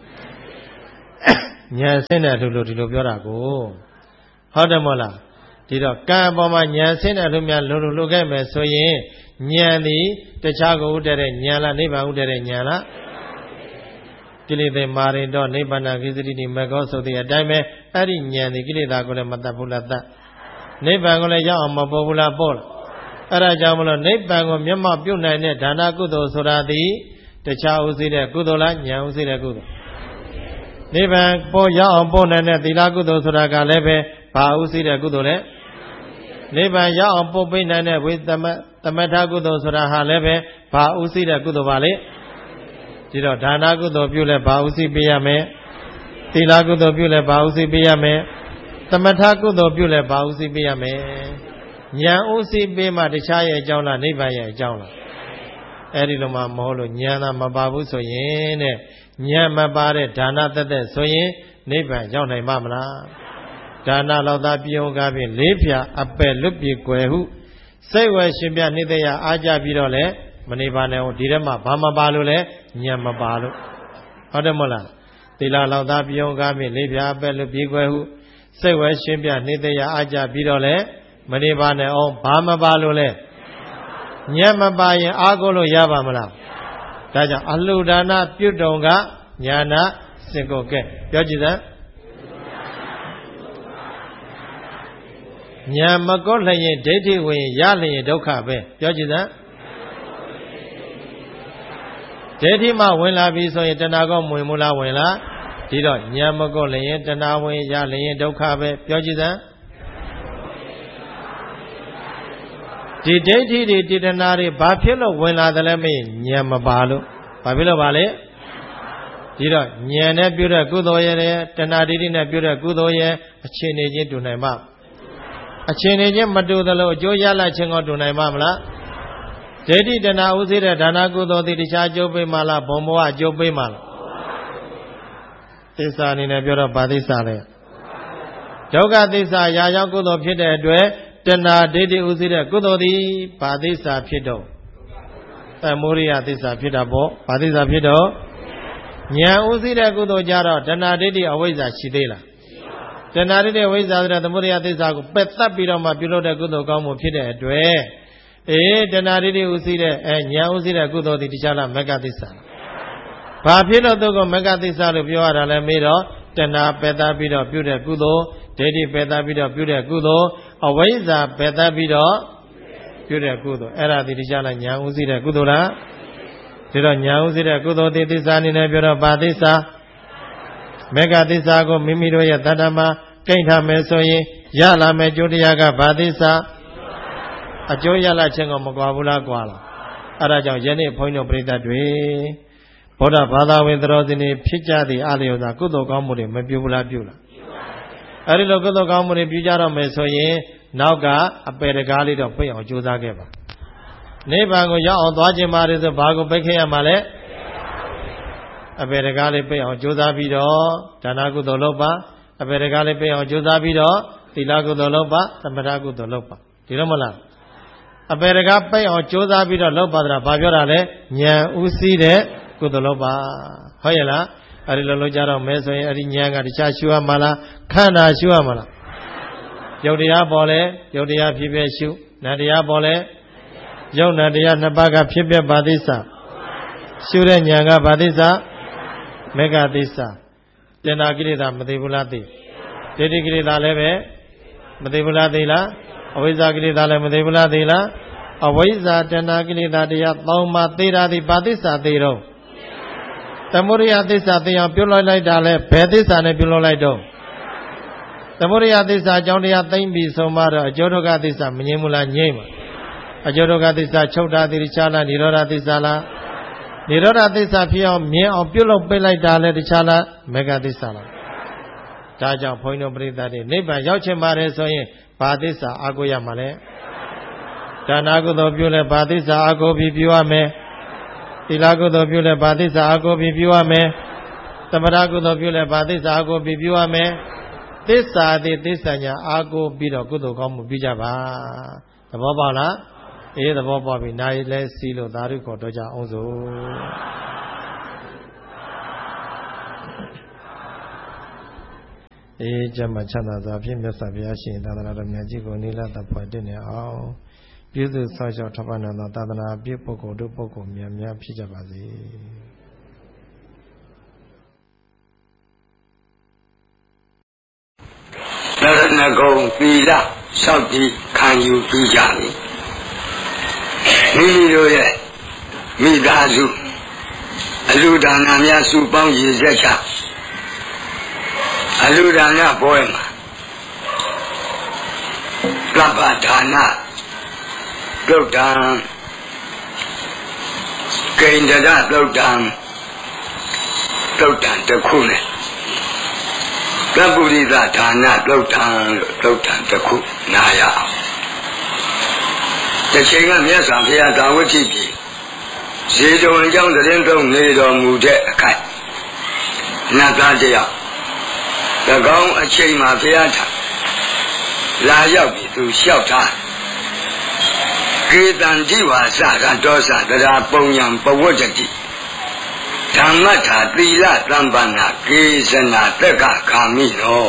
ညာဆင်းတဲ့အလှူလို့ဒီလိုပြောတာကိုဟုတ်တယ်မဟုတ်လားဒီတော့ကံပေါ်မှာညာဆင်းတဲ့အလှူများလှူခဲ့မယ်ဆိုရင်ဉာဏ်သည်တခြားကိုဥတည်တဲ့ဉာဏ်လားနိဗ္ဗာန်ဥတည်တဲ့ဉာဏ်လားကိလေသာမာရင်တော့နိဗ္ဗာန်ကိစ္စတိမေကောဆိုတဲ့အတိုင်းပဲအဲ့ဒီဉာဏ်သည်ကိလေသာကိုလည်းမတတ်ဘူးလားတတ်နိဗ္ဗာန်ကိုလည်းရောက်အောင်မပေါ်ဘူးလားပေါ်လားအဲ့ဒါကြောင့်မလို့နိဗ္ဗာန်ကိုမျက်မှောက်ပြုနိုင်တဲ့ဒါနကုသိုလ်ဆိုတာသည်တခြားဥသိတဲ့ကုသိုလ်လားဉာဏ်ဥသိတဲ့ကုသိုလ်နိဗ္ဗာန်ပေါ်ရောက်အောင်ပေါ်နိုင်တဲ့သီလကုသိုလ်ဆိုတာကလည်းပဲဘာဥသိတဲ့ကုသိုလ်လဲနိဗ္ဗာန်ရောက်အောင်ပို့ပေးနိုင်တဲ့ဝိသမထကုသိုလ်ဆိုတာဟာလည်းပဲဘာဥသိတဲ့ကုသိုလ်ပါလေဒီတော့ဒါနကုသိုလ်ပြုလဲဘာဥသိပေးရမယ်သီလကုသိုလ်ပြုလဲဘာဥသိပေးရမယ်သမထကုသိုလ်ပြုလဲဘာဥသိပေးရမယ်ဉာဏ်ဥသိပေးမှတခြားရဲ့အကြောင်းလားနိဗ္ဗာန်ရဲ့အကြောင်းလားအဲ့ဒီလိုမှမဟုတ်လို့ဉာဏ်သာမပါဘူးဆိုရင်တဲ့ဉာဏ်မပါတဲ့ဒါနသက်သက်ဆိုရင်နိဗ္ဗာန်ရောက်နိုင်မှာမလားဒါနလောက်သာပြုံးကားဖြင့်လေးဖြာအပယ်လွတ်ပြေကွယ်ဟုစိတ်ဝယ်ရှင်ပြနှိမ့်တဲ့အားကြပြီးတော့လဲမနေပါနဲ့ဒီထဲမှာဘာမပါလို့လဲဉာဏ်မပါလို့ဟုတ်တယ်မဟုတ်လားသီလလောက်သာပြုံးကားဖြင့်လေးဖြာအပယ်လွတ်ပြေကွယ်ဟုစိတ်ဝယ်ရှင်ပြနှိမ့်တဲ့အားကြပြီးတော့လဲမနေပါနဲ့အောင်ဘာမပါလို့လဲဉာဏ်မပါရင်အားကိုလို့ရပါမလားဒါကြောင့်အလှူဒါနပြုတုံကညာနာစင်ကိုကဲပြောကြည့်စမ်းဉာဏ်မကောလျင်ဒိဋ္ဌိဝင်ရလျင်ဒုက္ခပဲပြောကြည့်စမ်းဒိဋ္ဌိမှဝင်လာပြီဆိုရင်တဏှာကောဝင်မလားဝင်လားဒီတော့ဉာဏ်မကောလျင်တဏှာဝင်ရလျင်ဒုက္ခပဲပြောကြည့်စမ်းဒီဒိဋ္ဌိတွေတဏှာတွေဘာဖြစ်လို့ဝင်လာတယ်လဲမေးဉာဏ်မပါလို့ဘာဖြစ်လို့ပါလဲဒီတော့ဉာဏ်နဲ့ပြုတဲ့ကုသိုလ်ရဲ့တဏှာဒိဋ္ဌိနဲ့ပြုတဲ့ကုသိုလ်ရဲ့အခြေအနေချင်းတူနိုင်မှာအခြေအနေချင်းမတူသလိုအကျိုးရလခြင်းကိုတူနိုင်မှာမလားဒိဋ္ဌိတဏှာဥသိတဲ့ဒါနကုသိုလ်သည်တခြားအကျိုးပေးမှာလားဘုံဘဝအကျိုးပေးမှာလားသစ္စာအနေနဲ့ပြောတော့ဗာသစ္စာလဲဒုက္ခသစ္စာရာရောက်ကုသိုလ်ဖြစ်တဲ့အတွက်တဏှာဒိဋ္ဌိဥသိတဲ့ကုသိုလ်သည်ဗာသစ္စာဖြစ်တော့သမုဒိယသစ္စာဖြစ်တာပေါ့ဗာသစ္စာဖြစ်တော့ဉာဏ်ဥသိတဲ့ကုသိုလ်ကြတော့တဏှာဒိဋ္ဌိအဝိဇ္ဇာရှိသေးလားတဏှာဒိဋ္ဌိဝိဇ္ဇာဆိုတဲ့သမုဒိယသစ္စာကိုပယ်တတ်ပြီးတော့မှပြုလုပ်တဲ့ကုသိုလ်ကောင်းမှုဖြစ်တဲ့အတွက်တဏှာဒိဋ္ဌိဥသိတဲ့ဉာဏ်ဥသိတဲ့ကုသိုလ်သည်တခြားလားမဂ္ဂသစ္စာဘာဖြစ်လို့သူကမဂ္ဂသစ္စာလို့ပြောရတာလဲမေးတော့တဏှာပယ်တတ်ပြီးတော့ပြုတဲ့ကုသိုလ်ဒိဋ္ဌိပယ်တတ်ပြီးတော့ပြုတဲ့ကုသိုလ်အဝိဇ္ဇာပယ်တတ်ပြီးတော့ပြုတဲ့ကုသိုလ်အဲ့ဒါဒီတခြားလားဉာဏ်ဥသိတဲ့ကုသိုလ်လားဒီတော့ဉာဏ်ဥသိတဲ့ကုသိုလ်ဒီသစ္စာအနေနဲ့ပြောတော့ဗာသစ္စာမဂ္ဂသစ္စာကိုမိမိတို့ရဲ့တဏ္ဍာမှာကိန်းထားမယ်ဆိုရင်ရလာမယ်ကျိုးတရားကဗာသစ္စာအကျိုးရလာခြင်းကိုမကွာဘူးလားကွာလားအဲ့ဒါကြောင့်ယနေ့ဘုန်းကြီးတို့ပြိဿတွေဗုဒ္ဓဘာသာဝင်တော်စင်တွေဖြစ်ကြသည့်အလျော်စွာကုသိုလ်ကောင်းမှုတွေမပြုဘူးလားပြုလားအဲ့ဒီလိုကုသိုလ်ကောင်းမှုတွေပြုကြတော့မယ်ဆိုရင်နောက်ကအပယ်တကားလေးတော့ပြည့်အောင်ကြိုးစားခဲ့ပါနိဗ္ဗာန်ကိုရောက်အောင်သွားခြင်းပါတယ်ဆိုဘာကိုပိတ်ခဲ့ရမှာလဲအပယ်တကားလေးပြည့်အောင်ကြိုးစားပြီးတော့ဒါနကုသိုလ်လုပ်ပါအပယ်တကားလေးပြည့်အောင်ကြိုးစားပြီးတော့သီလကုသိုလ်လုပ်ပါသမထကုသိုလ်လုပ်ပါဒီလိုမလားအပယ်တကားပြည့်အောင်ကြိုးစားပြီးတော့လုပ်ပါတာဘာပြောတာလဲဉာဏ်ဥသိတဲ့ကုသိုလ်လုပ်ပါဟုတ်ရဲ့လားအဲ့ဒီလိုလုပ်ကြတော့မဲဆိုရင်အဲ့ဒီဉာဏ်ကတခြားရှုရမှာလားခန္ဓာရှုရမှာလားယုတ်တရားပေါ်လဲယုတ်တရားဖြစ်ဖြစ်ရှုနတ်တရားပေါ်လဲယုတ်နတ်တရားနှစ်ပါးကဖြစ်ဖြစ်ဗာသစ္စာရှုတဲ့ဉာဏ်ကဗာသစ္စာမေဃသစ္စာတဏှာကိလေသာမသိဘူးလားသိဒိဋ္ဌိကိလေသာလည်းပဲမသိဘူးလားသိလားအဝိဇ္ဇာကိလေသာလည်းမသိဘူးလားသိလားအဝိဇ္ဇာတဏှာကိလေသာတရားသုံးပါးသိတာဒီဗာသစ္စာသိတော့သမုဒိယသစ္စာသိအောင်ပြုလုပ်လိုက်တာလဲဘယ်သစ္စာနဲ့ပြုလုပ်လိုက်တော့သမုဒိယသစ္စာအကြောင်းတရားသိမ့်ပြီးဆုံးမတော့အကျိုးဒုက္ခသစ္စာမငြင်းဘူးလားငြိမ့်ပါအကျိုးဒုက္ခသစ္စာချုပ်တာတိချာလားនិရောဓသစ္စာလားនិရောဓသစ္စာဖြစ်အောင်မြင်အောင်ပြုလုပ်ပေးလိုက်တာလဲတခြားလားမေဃသစ္စာလားဒါကြောင့်ဘုန်းကြီးတို့ပရိသတ်တွေနိဗ္ဗာန်ရောက်ချင်ပါတယ်ဆိုရင်ဘာသစ္စာအားကိုးရမှာလဲဒါနကုသိုလ်ပြုလဲဘာသစ္စာအားကိုးပြီးပြုရမယ်သီလကုသိုလ်ပြုလဲဘာသစ္စာအားကိုးပြီးပြုရမယ်သမထကုသိုလ်ပြုလဲဘာသစ္စာအားကိုးပြီးပြုရမယ်သစ္စာသည်သစ္စာညာအားကိုးပြီးတော့ကုသိုလ်ကောင်းမှုပြုကြပါသဘောပေါက်လားအေးသဘောပေါက်ပြီနိုင်လဲစီးလို့သာဓုခေါ်တော့ကြအောင်စို့အေးကျမ်းမှာချမ်းသာစွာဖြင့်မြတ်စွာဘုရားရှင်သာသနာတော်မြတ်ကြီးကိုနိလသဖွယ်တည်နေအောင်ပြုစုဆောက်ရှောက်ထောက်ပံ့တော်သာသနာပြည့်ပုဂ္ဂိုလ်တို့ပုဂ္ဂိုလ်များများဖြစ်ကြပါစေသရဏဂုံသီလစောင့်ကြည့်ခံယူပြီးကြပြီမိမိတို့ရဲ့မိသားစုအလူဒါနများစုပေါင်းရည်စက်ချအလူဒါနပွဲမှာကပ္ပဒါနသုတ်တံကိန္ဒရသုတ်တံတစ်ခုနဲ့ကပ္ပုရိသဒါနသုတ်တံတစ်ခုနာရအောင်တစ်ချိန်ကမြတ်စွာဘုရားသာဝတိပြည်ဇေတဝန်ကျောင်းသတင်းသုံးနေတော်မူတဲ့အခိုက်နတ်သားတယောက်၎င်းအချိန်မှာဘုရားထံလာရောက်ပြီးသူလျှောက်ထားကေတံဒီဝါစရတောသတရာပုံယံပဝတ္တိဓမ္မထာသီလသံပန္နာကေဇနာတက္ကခာမိနော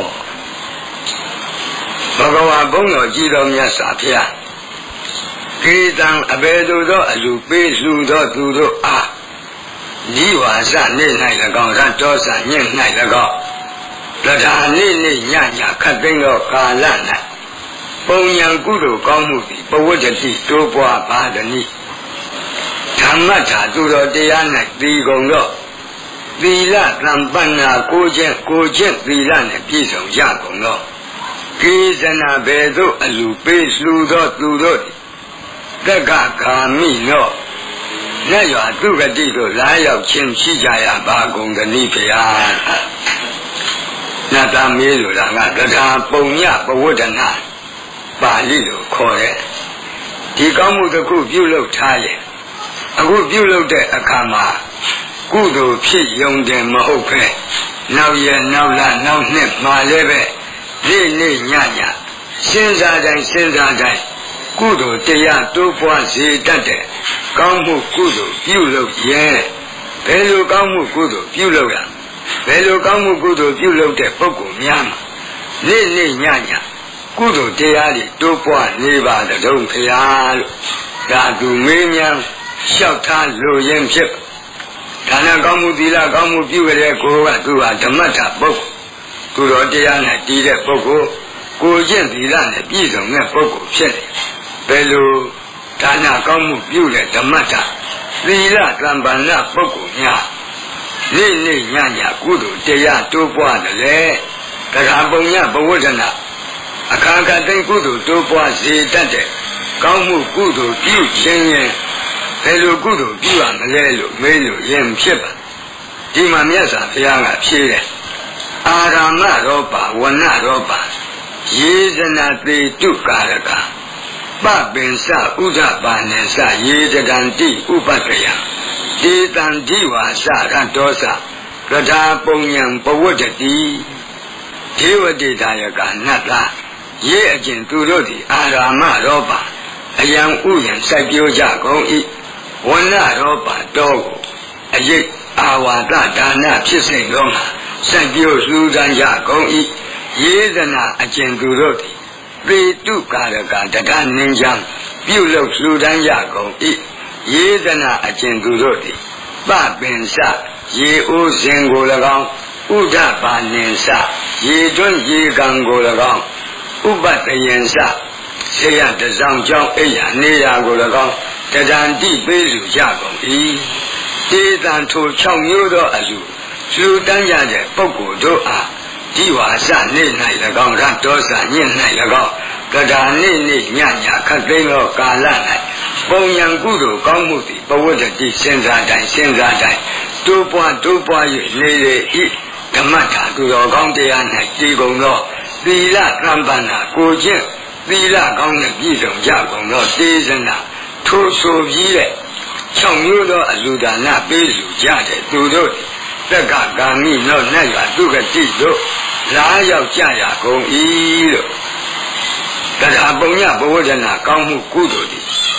ဘဂဝါဘုန်းတော်ကြည်တော်မြတ်စွာဘုရားကေတံအဘယ်သို့သောအလူပေးလှူသောသူတို့အားဒီဝါစနေ၌၎င်းရတောသညင့်၌၎င်းတထာနေ့နေ့ညညခတ်သိမ်းသောကာလ၌ပုံညာကုသိုလ်ကောင်းမှုသည်ပဝတ္တိတိုးပွားပါသည်ဓမ္မထာသူတော်တရား၌တည်ကုန်သောသီလသံပန္နာကိုကျင့်သီလနှင့်ပြည့်စုံရကုန်သောကေဇနာဘေသို့အလူပေးလှူသောသူတို့တက္ကခာမိနောနတ်ရွာသူဂတိတို့လာရောက်ခြင်းရှိကြရပါကုန်သနည်းဖျားနတ်သားမေးလိုတာကတထာပုံညပဝတ္တနာပါဠိလိုခေါ်တဲ့ဒီကောင်းမှုတစ်ခုပြုလုပ်ထားရင်အခုပြုလုပ်တဲ့အခါမှာကုသိုလ်ဖြစ်ယုံတယ်မဟုတ်ပဲနောက်ရနောက်လနောက်နှစ်မှလည်းပဲနေ့နေ့ညညစဉ်းစားတိုင်းကုသိုလ်တရားတိုးပွားစေတတ်တဲ့ကောင်းမှုကုသိုလ်ပြုလုပ်ရဲ့ဘယ်လိုကောင်းမှုကုသိုလ်ပြုလုပ်ရဘယ်လိုကောင်းမှုကုသိုလ်ပြုလုပ်တဲ့ပုဂ္ဂိုလ်များမှာနေ့နေ့ညညကုသိုလ်တရားတွေတိုးပွားနေပါတုံးခရားလို့ဒါသူမေးမြန်းလျှောက်ထားလိုရင်းဖြစ်ဒါနကောင်းမှုသီလကောင်းမှုပြုရတဲ့ကိုယ်ကသူဟာဓမ္မတာပုဂ္ဂိုလ်သူတော်တရားနဲ့တည်တဲ့ပုဂ္ဂိုလ်ကိုကျင့်သီလနဲ့ပြည့်စုံတဲ့ပုဂ္ဂိုလ်ဖြစ်တယ်ဘယ်လိုဒါနကောင်းမှုပြုတဲ့ဓမ္မတာသီလသံပန္နပုဂ္ဂိုလ်များနေ့နေ့ညညကုသိုလ်တရားတိုးပွားတယ်လေတခါပုံညဘဝဒနာအခါခါတိုင်းကုသိုလ်တိုးပွားစေတတ်တဲ့ကောင်းမှုကုသိုလ်ပြုခြင်းရင်ဘယ်လိုကုသိုလ်ပြုရမလဲလို့မေးလို့ရင်ဖြစ်ပါဒီမှာမြတ်စွာဘုရားကဖြေတယ်အာရမရောပါဝဏရောပါယေဇနာသေတုကာရကပပင်စဥဒ္ဓပါနေစယေတတံတိဥပတ္တယတေတံဒီဝါစရတောသကထာပုံညံပဝတ္တိဒေဝတေတာယကနတ်သားရေအကျင့်သူတို့သည်အာရမရောပါအယံဥယံစိုက်ပျိုးကြကုန်၏ဝဏရောပါတော်ကိုအယိတ်အာဝါဒဒါနဖြစ်စေသောမှာစိုက်ပျိုးလှူဒန်းကြကုန်၏ယေသနာအကျင့်သူတို့သည်သေတုကာရကတဒနင်းချံပြုလုပ်လှူဒန်းကြကုန်၏ယေသနာအကျင့်သူတို့သည်ပပင်စရေအိုးစဉ်ကို၎င်းဥဒ္ဓပါနေစရေတွန်းရေကံကို၎င်းဥပတယံစဆေယတစောင်းကြောင့်အိယာနေရာကို၎င်းတဒံတိပေးစုကြကုန်၏တေတံထို6မျိုးသောအလူလှူဒန်းကြတဲ့ပုဂ္ဂိုလ်တို့အားဒီဝါစနေ့၌၎င်းရတောစညင့်၌၎င်းကဒါနေ့နေ့ညညခတ်သိမ်းသောကာလ၌ပုံညာကုသိုလ်ကောင်းမှုသည်ပဝတ္တိစဉ်းစားတိုင်းတိုးပွား၍နေလေ၏ဓမ္မတာသူတော်ကောင်းတရား၌တည်ကုန်သောသီလသံပန္နာကိုကျင့်သီလကောင်းနဲ့ပြည့်စုံကြကုန်သောသေဇနာထိုးဆိုပြီးတဲ့6မျိုးသောအလူဒါနပေးစုကြတဲ့သူတို့တက္ကဂာမိနောက်၌ကသူကတိတို့လာရောက်ကြရကုန်၏လို့တထာပုံညဘဝဒနာကောင်းမှုကုသိုလ်သည်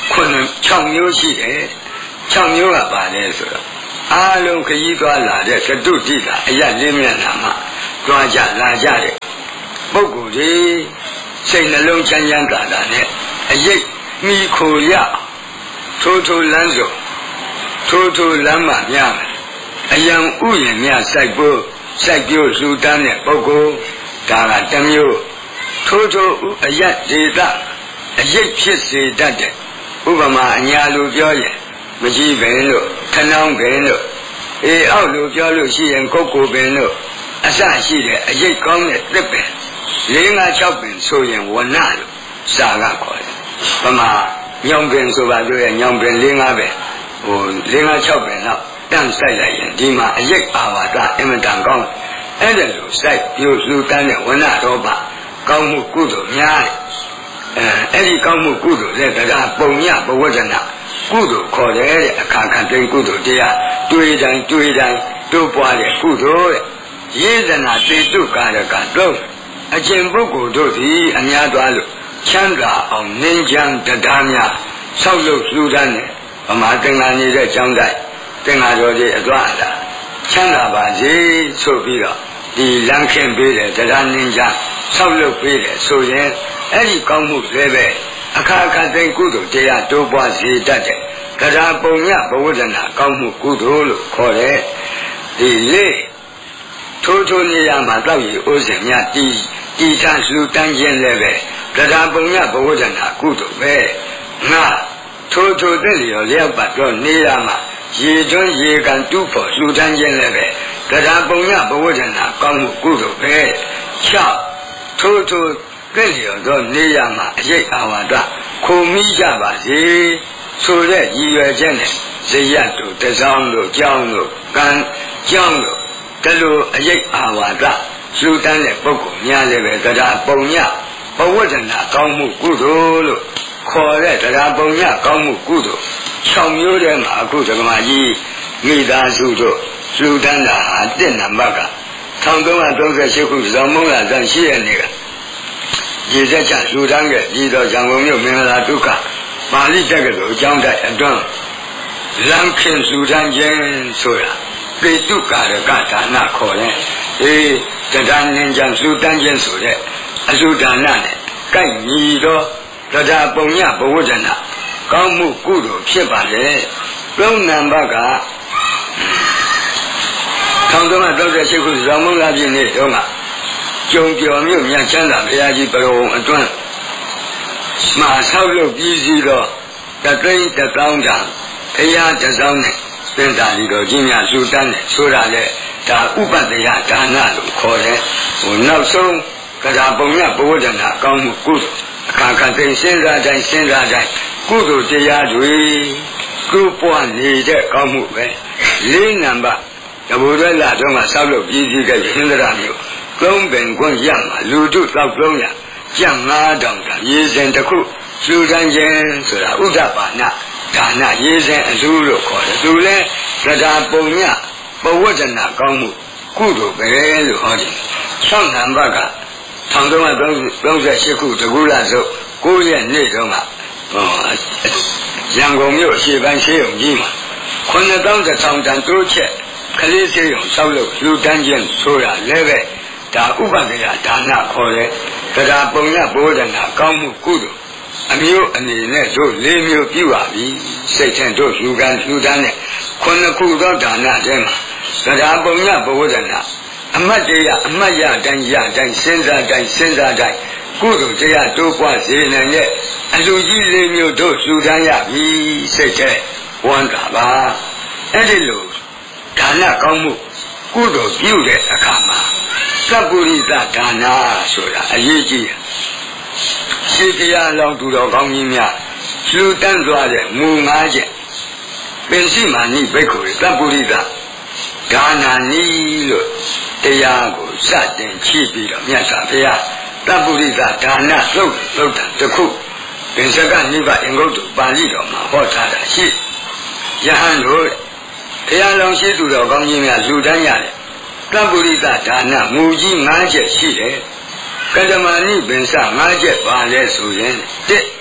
6မျိုးရှိတယ်6မျိုးကပါတယ်ဆိုတော့အားလုံးခရီးသွားလာတဲ့ကတုတိကအရလေးမျက်နှာမှာတွားကြလာကြတဲ့ပုဂ္ဂိုလ်တွေစိတ်နှလုံးချမ်းချမ်းသာသာနဲ့အရေးမိခိုရထိုးလမ်းစုံထိုးလမ်းမများအယံဥယျာဉ်များစိုက်ပြိုးလှူဒန်းတဲ့ပုဂ္ဂိုလ်ဒါကတစ်မျိုးထိုးအယတ်ဒေသအရေးဖြစ်စေတတ်တဲ့ဥပမာအညာလိုပြောရင်မကြီးပင်လို့ထဏောင်းပင်လို့အောက်လိုပြောလို့ရှိရင်ကုတ်ကိုပင်လို့အစရှိတဲ့အရေးကောင်းတဲ့သစ်ပင်4 5 6ပင်ဆိုရင်ဝဏလို့စာကခေါ်တယ်။ဗမာညောင်ပင်ဆိုပါလို့ရညောင်ပင်4 5ပင်4 5 6ပင်တော့တန့်ဆိုင်လိုက်ရင်ဒီမှာအရေးအာဝါဒအင်မတန်ကောင်းအဲ့ဒါလို့စိုက်ပြိုးလှူဒန်းတဲ့ဝဏတော်ပါကောင်းမှုကုသိုလ်များတယ်။အဲ့ဒီကောင်းမှုကုသိုလ်လည်းတရားပုံညဘဝဒနာကုသိုလ်ခေါ်တယ်တဲ့အခါခန့်တိကုသိုလ်တရားတွေးတိုင်းတို့ပွားတဲ့ကုသိုလ်တဲ့ယေဇနာတေတုကာရကတော့အကျင့်ပုဂ္ဂိုလ်တို့သည်အများသွားလို့ချမ်းသာအောင်နှင်းချမ်းတရားများဆောက်လုပ်လှူဒန်းတယ်ဗမာသင်္ဃာနေတဲ့ကျောင်းတိုက်သင်္ဃာတော်ကြီးအသွားလာချမ်းသာပါစေဆိုပြီးတော့ဒီလမ်းခင်းပေးတယ်တရားနှင်းချမ်းဆောက်လုပ်ပေးတယ်ဆိုရင်အဲ့ဒီကောင်းမှုလည်းပဲအခါခန့်သိကုသိုလ်တရားတိုးပွားစေတတ်တယ်တရားပုံညဘဝဒနာကောင်းမှုကုသိုလ်လို့ခေါ်တယ်ဒီလေထိုးနေရမှာတောက်ရည်ဥစဉ်များတီထလှူတန်းခြင်းလည်းပဲတရားပုံညဘဝဒနာကုသိုလ်ပဲငါထိုးတဲ့လျော်လျောက်ပတ်တော့နေရမှာရေတွန်းရေကန်တူးဖို့လှူဒန်းခြင်းလည်းပဲတရားပုံညဘဝဒနာကောင်းမှုကုသိုလ်ပဲ6ထိုးတဲ့လျော်တော့နေရမှာအရေးအာဝါဒခုံမိကြပါစေဆိုတဲ့ရည်ရွယ်ချက်နဲ့ဇယတ်တို့တစောင်းတို့ကြောင်းတို့ကံကြောင်းတို့ဒါလိုအရေးအာဝါဒလှူဒန်းတဲ့ပုဂ္ဂိုလ်များလည်းပဲတရားပုံညဘဝဒနာကောင်းမှုကုသိုလ်လို့ခေါ်တဲ့တရားပုံညကောင်းမှုကုသိုလ်6မျိုးထဲမှာအခုဓမ္မကြီးမိသားစုတို့လှူဒန်းတာဟာ1နံပါတ်က1338ခုဇော်မုံလာဇန်ရှိတဲ့နေ့ကရေစက်ချလှူဒန်းခဲ့ပြီးတော့ရန်ကုန်မြို့မင်္ဂလာဒုက္ခပါဠိတက္ကသိုလ်အကျောင်းတိုက်အတွန်းလမ်းခင်လှူဒန်းခြင်းဆိုတာပေတုကာရကဒါနခေါ်တယ်တရားနှင်းချမ်းလှူဒန်းခြင်းဆိုတဲ့အလှူဒါနနဲ့ကိုက်ညီတော့တရားပုံညဘဝဒနာကောင်းမှုကုသိုလ်ဖြစ်ပါလေ3နံပါတ်က1338ခုဇော်မုံလာပြည့်နေ့တုန်းကကျုံကျော်မြို့မြတ်ချမ်းသာဘုရားကြီးပရဝုံအတွန်းမှာဆောက်လုပ်ပြီးစီတော့တသိန်းတစ်သောင်းတန်ဘုရားတစ်စောင်းနဲ့သင်္သာလီတော်ကြီးများလှူဒန်းတယ်ဆိုတာလေဒါဥပတ္တယဒါနလို့ခေါ်တယ်နောက်ဆုံးတရားပုံညဘဝဒနာကောင်းမှုကုသိုလ်အခါခန့်သိစဉ်းစားတိုင်းကုသိုလ်တရားတွေကုပွားနေတဲ့ကောင်းမှုပဲ4နံပါတ်တဘူရလာတော့မှဆောက်လုပ်ပြီးစီခဲ့ဟင်္ဒရာမျိုး3ပင်ကွန်းရမှာလူတို့တောက်300ကျပ်9000တာရေစင်တစ်ခုလှူဒန်းခြင်းဆိုတာဥဒ္ဒပါဏဒါနရေစင်အလူလို့ခေါ်တယ်သူလဲတရားပုံညဘဝဒနာကောင်းမှုကုသိုလ်ပဲလို့ဟောတယ်6နံပါတ်က1338ခုတကူလာစု9ရက်နေ့တုန်းကရန်ကုန်မြို့အရှေ့ပိုင်းဆေးရုံကြီးမှာ9000တန်တိုးချက်ကလေးဆေးရုံဆောက်လုပ်လှူဒန်းခြင်းဆိုတာလည်းပဲဒါဥပဒေဒါနခေါ်တယ်တရားပုံညဘဝဒနာကောင်းမှုကုသိုလ်အမျိုးအနေနဲ့တို့4မျိုးပြုပါပြီစိတ်ထင်တို့လှူဒန်းတဲ့9ခုသောဒါနထဲမှာတရားပုံညဘဝဒနာအမတ်ရတိုင်းစဉ်းစားတိုင်းကုသိုလ်တရားတိုးပွားစေနိုင်တဲ့အလူကြီး4မျိုးတို့လှူဒန်းရပြီစိတ်ထဲဝမ်းသာပါအဲ့ဒီလိုဒါနကောင်းမှုကုသိုလ်ပြုတဲ့အခါမှာသဗ္ဗုရိသဒါနဆိုတာအရေးကြီးတယ်ရှိတရားလောင်းသူတော်ကောင်းကြီးများလှူဒန်းသွားတဲ့မူ5ချက်ပင်စီမာနိဘိက္ခုသဗ္ဗုရိသဒါနာနီလို့တရားကိုစတင်ချပြီးတော့မြတ်စွာဘုရားသဗ္ဗုရိသဒါနလုပ်တာတစ်ခုပင်စကနိဗ္ဗာန်အင်္ဂုတ္တပါဠိတော်မှာဟောထားတာရှိယဟန်တို့ဘုရားလောင်းရှိသူတော်ကောင်းကြီးများလှူဒန်းရတယ်သဗ္ဗုရိသဒါနမူကြီး5ချက်ရှိတယ်ကတ္တမဏိပင်စ5ချက်ပါလဲဆိုရင်1သ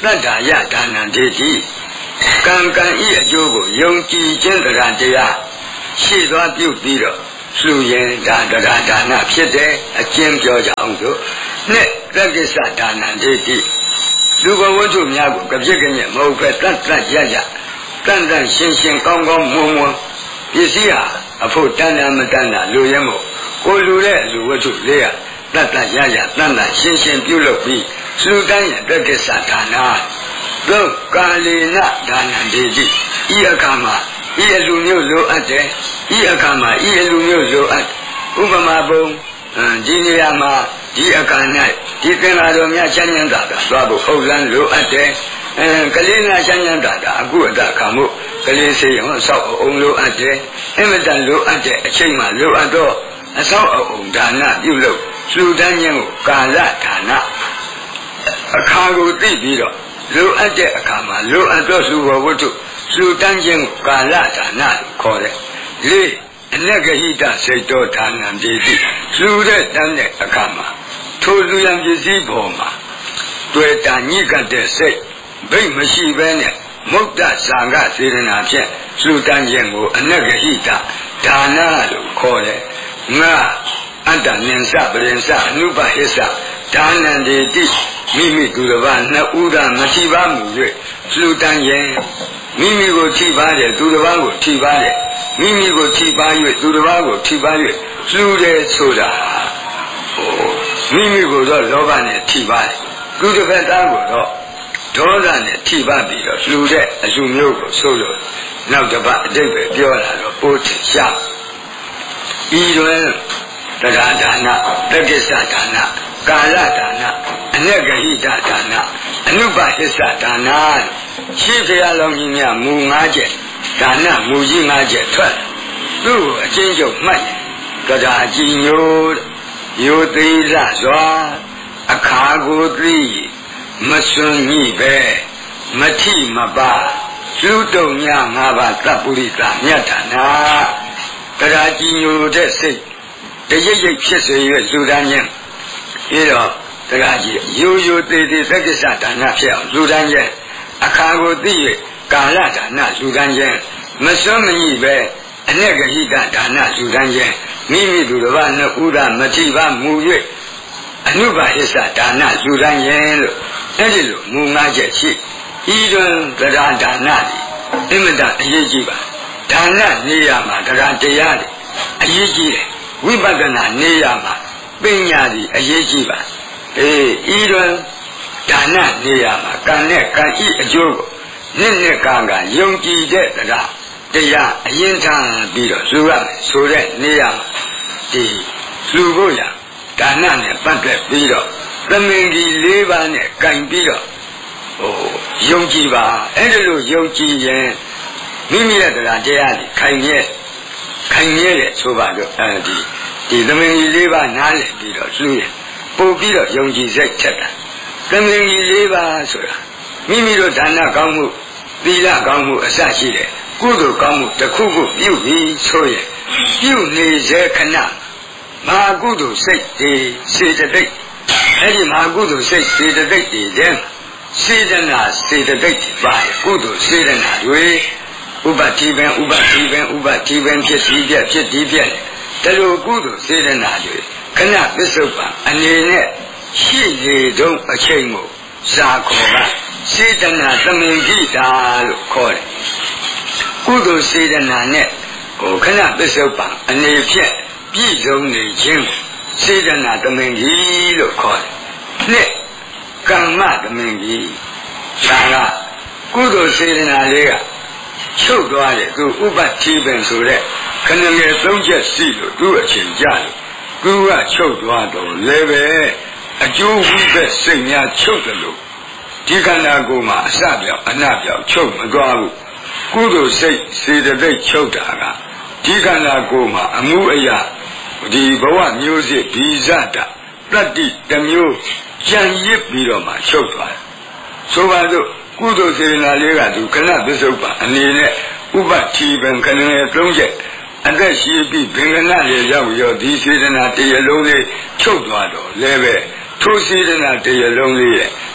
တတ္ထာယဒါနံဒေတိကံကံဤအကျိုးကိုယုံကြည်ခြင်းတရားရှေ့သွားပြုပြီးတော့လှူရင်ဒါတရားဒါနဖြစ်တယ်အကျဉ်းပြောကြအောင်ဆိုနှစ်သက္ကိစ္စဒါနံဒေတိလူဘဝတ္ထုများကိုကပြည့်ကညက်မဟုတ်ပဲတတ်တတ်ရရတန်တန်ရှင်းရှင်းကောင်းကောင်းမွန်းမွန်းပစ္စည်းဟာအဖို့တန်တန်မတန်တာလူရဲမို့ကိုလူတဲ့လူဝတ္ထုလေးရတတ်တတ်ရရတန်တန်ရှင်းရှင်းပြုလုပ်ပြီးလှူဒန်းရသက္ကိစ္စဒါနသို့ကာလေနဒါနံဒေတိဤအခါမှာဤအလူမျိုးလိုအပ်တယ်ဤအခါမှာဤအလူမျိုးလိုအပ်ဥပမာပုံဒီနေရာမှာဒီအခါ၌ဒီသင်္ဃာတော်များချမ်းသာတာသွားဖို့ဟုတ်လန်းလိုအပ်တယ်ကလေးများချမ်းသာတာအခုအတခါမှုကလေးစေရောဆောက်အောင်လိုအပ်တယ်အင်မတန်လိုအပ်တဲ့အချိန်မှလိုအပ်တော့အဆောက်အအုံဒါနပြုလုပ်လှူဒန်းခြင်းကိုကာလဒါနအခါကိုသိပြီးတော့လိုအပ်တဲ့အခါမှာလိုအပ်တော့လှူဝတ္ထုလှူဒန်းခြင်းကိုကာလဒါနခေါ်တယ်လေးအနဂဟိတစိတ်တော်ဒါနံဒေတိလှူတဲ့တန်းတဲ့အခါမှာထိုလူရန်ပစ္စည်းပေါ်မှာတွေ့တာညစ်ကတဲ့စိတ်ဘိတ်မရှိဘဲနဲ့မုဒ္ဒဇာကစေရနာဖြင့်လှူဒန်းခြင်းကိုအနဂဟိတဒါနလို့ခေါ်တယ်ငါအတ္တနင်္စပရိဉ္စအနုပဟိစ္စဒါနံဒေတိမိမိသူတစ်ပါးနှစ်ဦးသာမထိပါမူ၍လှူဒန်းခြင်းမိမိကိုထိပါတဲ့သူတစ်ပါးကိုထိပါတဲ့မိမိကိုထိပါ၍သူတစ်ပါးကိုထိပါ၍လှူတယ်ဆိုတာမိမိကိုတော့လောဘနဲ့ထိပါတယ်သူတစ်ဖက်သားကိုတော့ဒေါသနဲ့ထိပါပြီးတော့လှူတဲ့အလှမျိုးကိုဆိုလို့နောက်တစ်ပတ်အတိတ်ပဲပြောလာတော့ပို့ချရှာဤတွင်တရားဒါနတက္ကိစ္စဒါနကာလဒါနအနဂဟိတဒါနအနုပဟိစ္စဒါနရှိဖရာလောင်းကြီးများမူ၅ချက်ဒါနမူကြီး၅ချက်ထွက်သူ့ကိုအချင်းချုပ်မှတ်တရားကြည်ညိုရိုသေးလာစွာအခါကိုသိမစွန့်ညိပဲမထိမပါလူတုံများ၅ပါးသပ္ပုရိသမြတ်ဒါနတရားကြည်ညိုတဲ့စိတ်တရိပ်ရိပ်ဖြစ်စေ၍လူသားချင်းပြီးတော့တရားကြီးရိုးရိုးသေးသေးသက္ကိစ္စဒါနဖြစ်အောင်လူသားချင်းအခါကိုသိ၍ကာလဒါနလူသားချင်းမစွန့်မညိပဲအနဂဟိတဒါနလူသားချင်းမိမိသူတစ်ပါးနှစ်ဦးသာမထိပါမူ၍အနုပဟိစ္စဒါနလူသားချင်းလို့အဲ့ဒီလိုမူ၅ချက်ရှိဤတွင်တရားဒါနသည်အင်မတန်အရေးကြီးပါဒါနနေရမှာတရားတရားသည်အရေးကြီးတယ်ဝိပဿနာနေရမှာပညာသည်အရေးကြီးပါဤတွင်ဒါနနေရမှာကံနဲ့ကံဤအကျိုးကိုနှစ်ကံကယုံကြည်တဲ့တရားအရင်ထားပြီးတော့လှူရမယ်ဆိုတဲ့နေရမှာဒီလှူဖို့ရဒါနနဲ့ပတ်သက်ပြီးတော့သမင်ကြီး၄ပါးနဲ့ကင်ပြီးတော့ယုံကြည်ပါအဲ့ဒါလို့ယုံကြည်ရင်မိမိရဲ့တရားတွေခိုင်မြဲတဲ့ဆိုပါတော့ဒီသမင်ကြီး၄ပါးနားလည်ပြီးတော့လှူရင်ပို့ပြီးတော့ယုံကြည်စိတ်ထက်တာသမင်ကြီး၄ပါးဆိုတာမိမိတို့ဒါနကောင်းမှုသီလကောင်းမှုအစရှိတယ်ကုသိုလ်ကောင်းမှုတစ်ခုခုပြုပြီးဆိုရင်ပြုနေစေခဏမဟာကုသိုလ်စိတ်တွေစေတသိက်အဲ့ဒီမဟာကုသိုလ်စိတ်စေတသိက်တွေတဲ့စေတနာစေတသိက်တွေပါကုသိုလ်စေတနာတွေဥပတိပင်ဖြစ်ဒီပြက်တလူကုသိုလ်စေတနာတွေခဏပစ္စုပန်အနေနဲ့ရှိနေတုံးအချိန်ကိုဇာခေါ်ကစေတနာသမင်ကြည့်တာလို့ခေါ်တယ်ကုသိုလ်စေတနာနဲ့ခဏပစ္စုပန်အနေဖြင့်ပြည့်စုံနေခြင်းစေတနာသမင်ကြီးလို့ခေါ်တယ်နှစ်ကမ္မသမင်ကြီးဒါကကုသိုလ်စေတနာလေးကချုပ်သွားတယ်သူဥပတိပင်ဆိုတဲ့ခဏငယ်၃ချက်ရှိလို့သူ့အချိန်ကြလို့သူကချုပ်သွားတော့လည်းပဲအကျိုးဝိဘက်စိတ်များချုပ်တယ်လို့ဒီခန္ဓာကိုယ်မှာအစပြောင်အနပြောင်ချုပ်မသွားဘူးကုသိုလ်စိတ်စေတသိက်ချုပ်တာကဒီခန္ဓာကိုယ်မှာအမှုအရာဒီဘဝမျိုးစစ်ဘီဇတာတတ္တိတစ်မျိုးကြံရစ်ပြီးတော့မှချုပ်သွားတယ်ဆိုပါစို့ကုသိုလ်စေတနာလေးကသူခဏပစ္စုပန်အနေနဲ့ဥပတိပင်ခဏငယ်၃ချက်အသက်ရှိပြီးဘင်္ဂနာလေးရောက်ရောဒီစေတနာတရားလုံးလေးချုပ်သွားတော့လည်းပဲထိုစေတနာတရားလုံးလေးရဲ့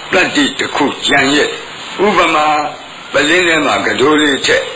တတ္တိတစ်ခုကြံရဲ့ဥပမာပလင်းထဲမှာကတိုးလေးထက်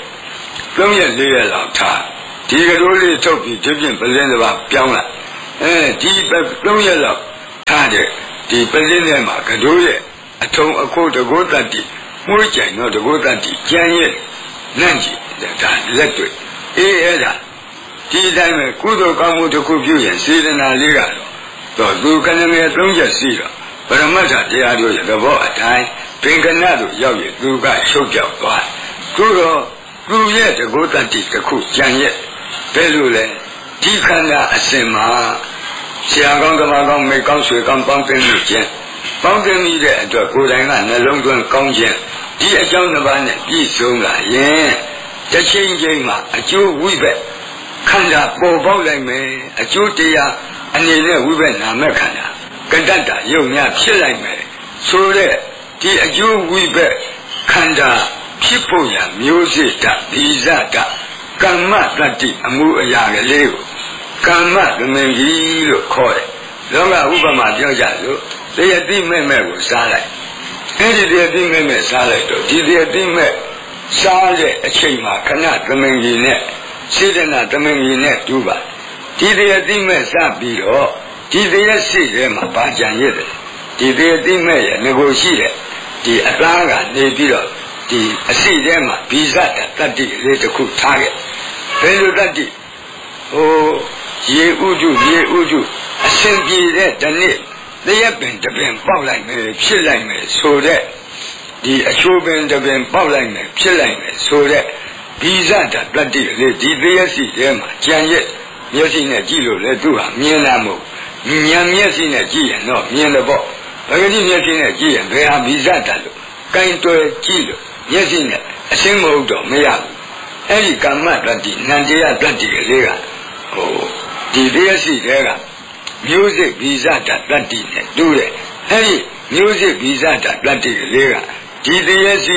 3ရက်4ရက်လောက်ထားဒီကတိုးလေးထုတ်ပြီးဒီပြင်ပလင်းတစ်ပါးပြောင်းလိုက်ဒီ3ရက်လောက်ထားတဲ့ဒီပလင်းထဲမှာကတိုးရဲ့အထုံအခုတကောတတ္တိမှုကြိုင်တော့တကောတတ္တိကြံရဲ့နန့်ကြည့်ဒါလက်တွေ့အဲ့ဒါဒီတိုင်းပဲကုသိုလ်ကောင်းမှုတစ်ခုပြုရင်စေတနာလေးကတော့သူကလည်း3ရက်ရှိတော့ပရမတ္ထတရားတို့ရဲ့သဘောအတိုင်းပင်ကနတို့ရောက်ရင်သူကချုပ်ပြောက်သွားသူတော့သူရဲ့တကောတတ္တိတစ်ခုကြံရဲ့ဘယ်လိုလဲဒီခန္ဓာအစဉ်မှာဆရာကောင်းဓမ္မကောင်းမိကောင်းဆွေကောင်းပေါင်းသိမှုခြင်းပေါင်းသိမိတဲ့အတွက်ကိုယ်တိုင်ကနှလုံးသွင်းကောင်းခြင်းဒီအကြောင်းတစ်ပါးနဲ့ပြည့်စုံလာရင်တစ်ချိန်ချိန်မှာအကျိုးဝိဘက်ခန္ဓာပေါ်ပေါက်လိုက်မယ်အကျိုးတရားအနေနဲ့ဝိဘက်နာမဲ့ခန္ဓာကတ္တတာယုံများဖြစ်လိုက်မယ်ဆိုတဲ့ဒီအကျိုးဝိဘက်ခန္ဓာဖြစ်ဖို့ရမျိုးစေ့တဗီဇတကမ္မတတ္တိအမှုအရာကလေးကိုကမ္မသမင်ကြီးလို့ခေါ်တယ်လောကဥပမာပြောကြလို့တရားတိမဲ့မဲ့ကိုစားလိုက်အဲ့ဒီတရားတိမဲ့မဲ့စားလိုက်တော့ဒီတရားတိမဲ့စားတဲ့အချိန်မှာခဏသမင်ကြီးနဲ့စေတနာသမင်ကြီးနဲ့တူပါဒီတရားတိမဲ့စားပြီးတော့ဒီတရားစိတ်ထဲမှာပါကြံရတယ်ဒီတရားတိမဲ့ရဲ့ငကိုရှိတဲ့ဒီအသားကနေပြီးတော့ဒီအစိတ်ထဲမှာဘိဇတတတ္တိလေးတစ်ခုထားခဲ့ဘယ်လိုတတ္တိရေဥဒုအစဉ်ပြေတဲ့ဒီနေ့တရက်ပင်တပင်ပေါက်လိုက်မယ်ဖြစ်လိုက်မယ်ဆိုတဲ့ဒီအချိုးပင်တပင်ပေါက်လိုက်မယ်ဖြစ်လိုက်မယ်ဆိုတဲ့ဘိဇတတတ္တိလေးဒီတရက်စီထဲမှာကြံရဲ့မျက်စိနဲ့ကြည့်လို့လေသူဟာမြင်လာမို့ဉာဏ်မျက်စိနဲ့ကြည့်ရင်တော့မြင်တယ်ပေါ့ပဂတိမျက်စိနဲ့ကြည့်ရင်ဘယ်ဟာဘိဇတလို့ကိုင်တွယ်ကြည့်လို့မျက်စိနဲ့အရှင်းမဟုတ်တော့မရဘူးအဲ့ဒီကာမတတ္တိနန္တရားတတ္တိလေးကဒီတရားရှိတဲ့ကမျိုးစိဗီဇတတတ္တိနဲ့တူတယ်အဲ့ဒီမျိုးစိဗီဇတတတ္တိလေးကဒီတရားရှိ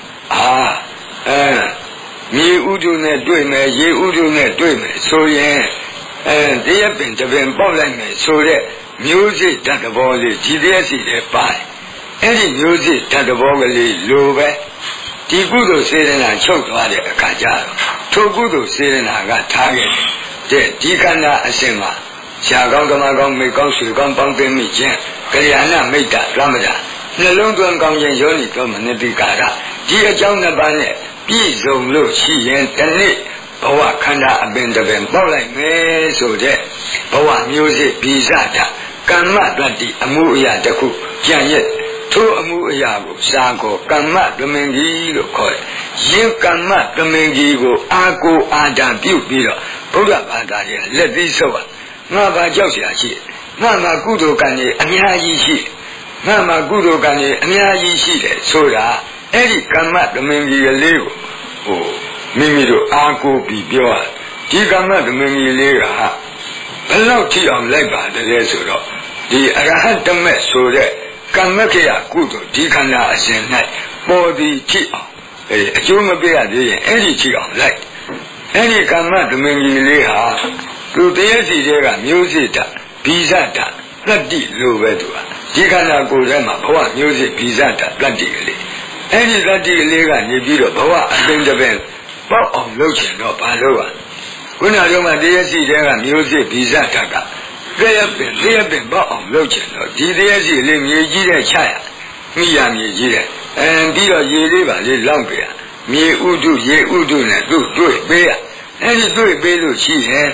မြေဥဒုနဲ့တွေ့မယ်ရေဥဒုနဲ့တွေ့မယ်ဆိုရင်တရားပင်တပင်ပေါက်လိုက်မယ်ဆိုတဲ့မျိုးစိဓာတ်ဘောလေးဒီတရားရှိတဲ့ပါတယ်အဲ့ဒီမျိုးစိဓာတ်ဘောကလေးလိုပဲဒီကုသိုလ်စေတနာချုပ်သွားတဲ့အခါကျတော့ထိုကုသိုလ်စေတနာကထားခဲ့တဲ့ဒီခန္ဓာအစဉ်မှာရှားကောင်းဓမ္မကောင်းမိကောင်းဆွေကောင်းပေါင်းသိမိခြင်းကလျာဏမိတ်တရမဒနှလုံးသွင်းကောင်းခြင်းယောနိတော်မနတိကာရဒီအကြောင်းနှစ်ပါးနဲ့ပြည့်စုံလို့ရှိရင်တနေ့ဘဝခန္ဓာအပင်တပင်ပေါက်လိုက်မယ်ဆိုတဲ့ဘဝမျိုးစိဗီဇတကမ္မတတ္တိအမှုအရာတစ်ခုကြံရဲ့ထိုအမှုအရာကိုစာကိုကမ္မသမင်ကြီးလို့ခေါ်တယ်။ယင်းကမ္မသမင်ကြီးကိုအာကိုအာဒံပြုပြီးတော့ဘုရားဘာသာရဲ့လက်သီးဆုပ်ငါဘာကြောက်เสียရှိငါမှာကုသိုလ်ကံကြီးအများကြီးရှိငါမှာကုသိုလ်ကံကြီးအများကြီးရှိတယ်ဆိုတာအဲ့ဒီကမ္မသမင်ကြီးကလေးကိုမိမိတို့အာကိုပြီးပြောရဒီကမ္မသမင်ကြီးလေးကဘယ်လောက်ထိအောင်လိုက်ပါတယ်လဲဆိုတော့ဒီအရဟတမေဆိုတဲ့ကမ္မခေယကုသိုလ်ဒီခန္ဓာအစဉ်၌ပေါ်သည်ထိအောင်အကျိုးမပေးရသေးရင်အဲ့ဒီထိအောင်လိုက်အဲ့ဒီကမ္မသမင်ကြီးလေးဟာသူတရားစီတွေကမျိုးစိတဗီဇတတတ္တိလိုပဲသူကဒီခန္ဓာကိုယ်ထဲမှာဘဝမျိုးစိဗီဇတတတ္တိကလေးအဲ့ဒီတတ္တိကလေးကနေပြီးတော့ဘဝအသိတပင်ပေါက်အောင်လုပ်ချင်တော့ဘာလို့อ่ะခုနကမှတရားစီတွေကမျိုးစိဗီဇတကတရားပင်ပေါက်အောင်လုပ်ချင်တော့ဒီတရားစီလေးမြေကြီးတဲ့ချရမိရမြေကြီးတဲ့ပြီးတော့ရေလေးပါလေးလောက်ပြရမြေဥဒုရေဥဒုနဲ့သူ့တွေ့ပေးရအဲ့ဒီတွေ့ပေးလို့ရှိရင်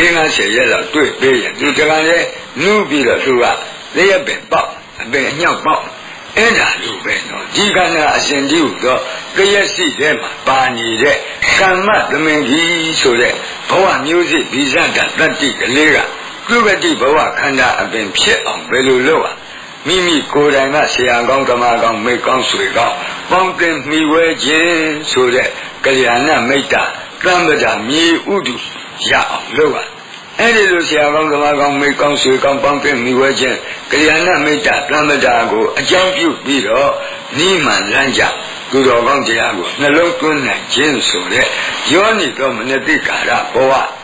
50ရက်လောက်တွေ့ပေးရင်သူတကယ်လဲနူးပြီးတော့သူကတရားပင်ပေါက်အပင်အညောက်ပေါက်အဲ့ဒါလိုပဲနော်ဒီခန္ဓာအစဉ်တည်းဟူသောတရားစီထဲမှာပါနေတဲ့ကမ္မသမင်ကြီးဆိုတဲ့ဘဝမျိုးစိဗီဇတတတ္တိကလေးကကုပတိဘဝခန္ဓာအပင်ဖြစ်အောင်ဘယ်လိုလုပ်อ่ะမိမိကိုယ်တိုင်ကဆရာကောင်းဓမ္မကောင်းမိကောင်းဆွေကောင်းပေါင်းတင်မိဝဲခြင်းဆိုတဲ့ကလျာဏမိတ်တာတမ္ပဒမြေဥဒုရအောင်လုပ်อ่ะအဲ့ဒီလိုဆရာကောင်းဓမ္မကောင်းမိကောင်းဆွေကောင်းပေါင်းတင်မိဝဲခြင်းကလျာဏမိတ်တာတမ္ပဒကိုအကြောင်းပြုပြီးတော့နိမန်လမ်းကြသူတော်ကောင်းတရားကိုနှလုံးသွင်းနိုင်ခြင်းဆိုတဲ့ယောနိတော်မနတိကာရဘဝ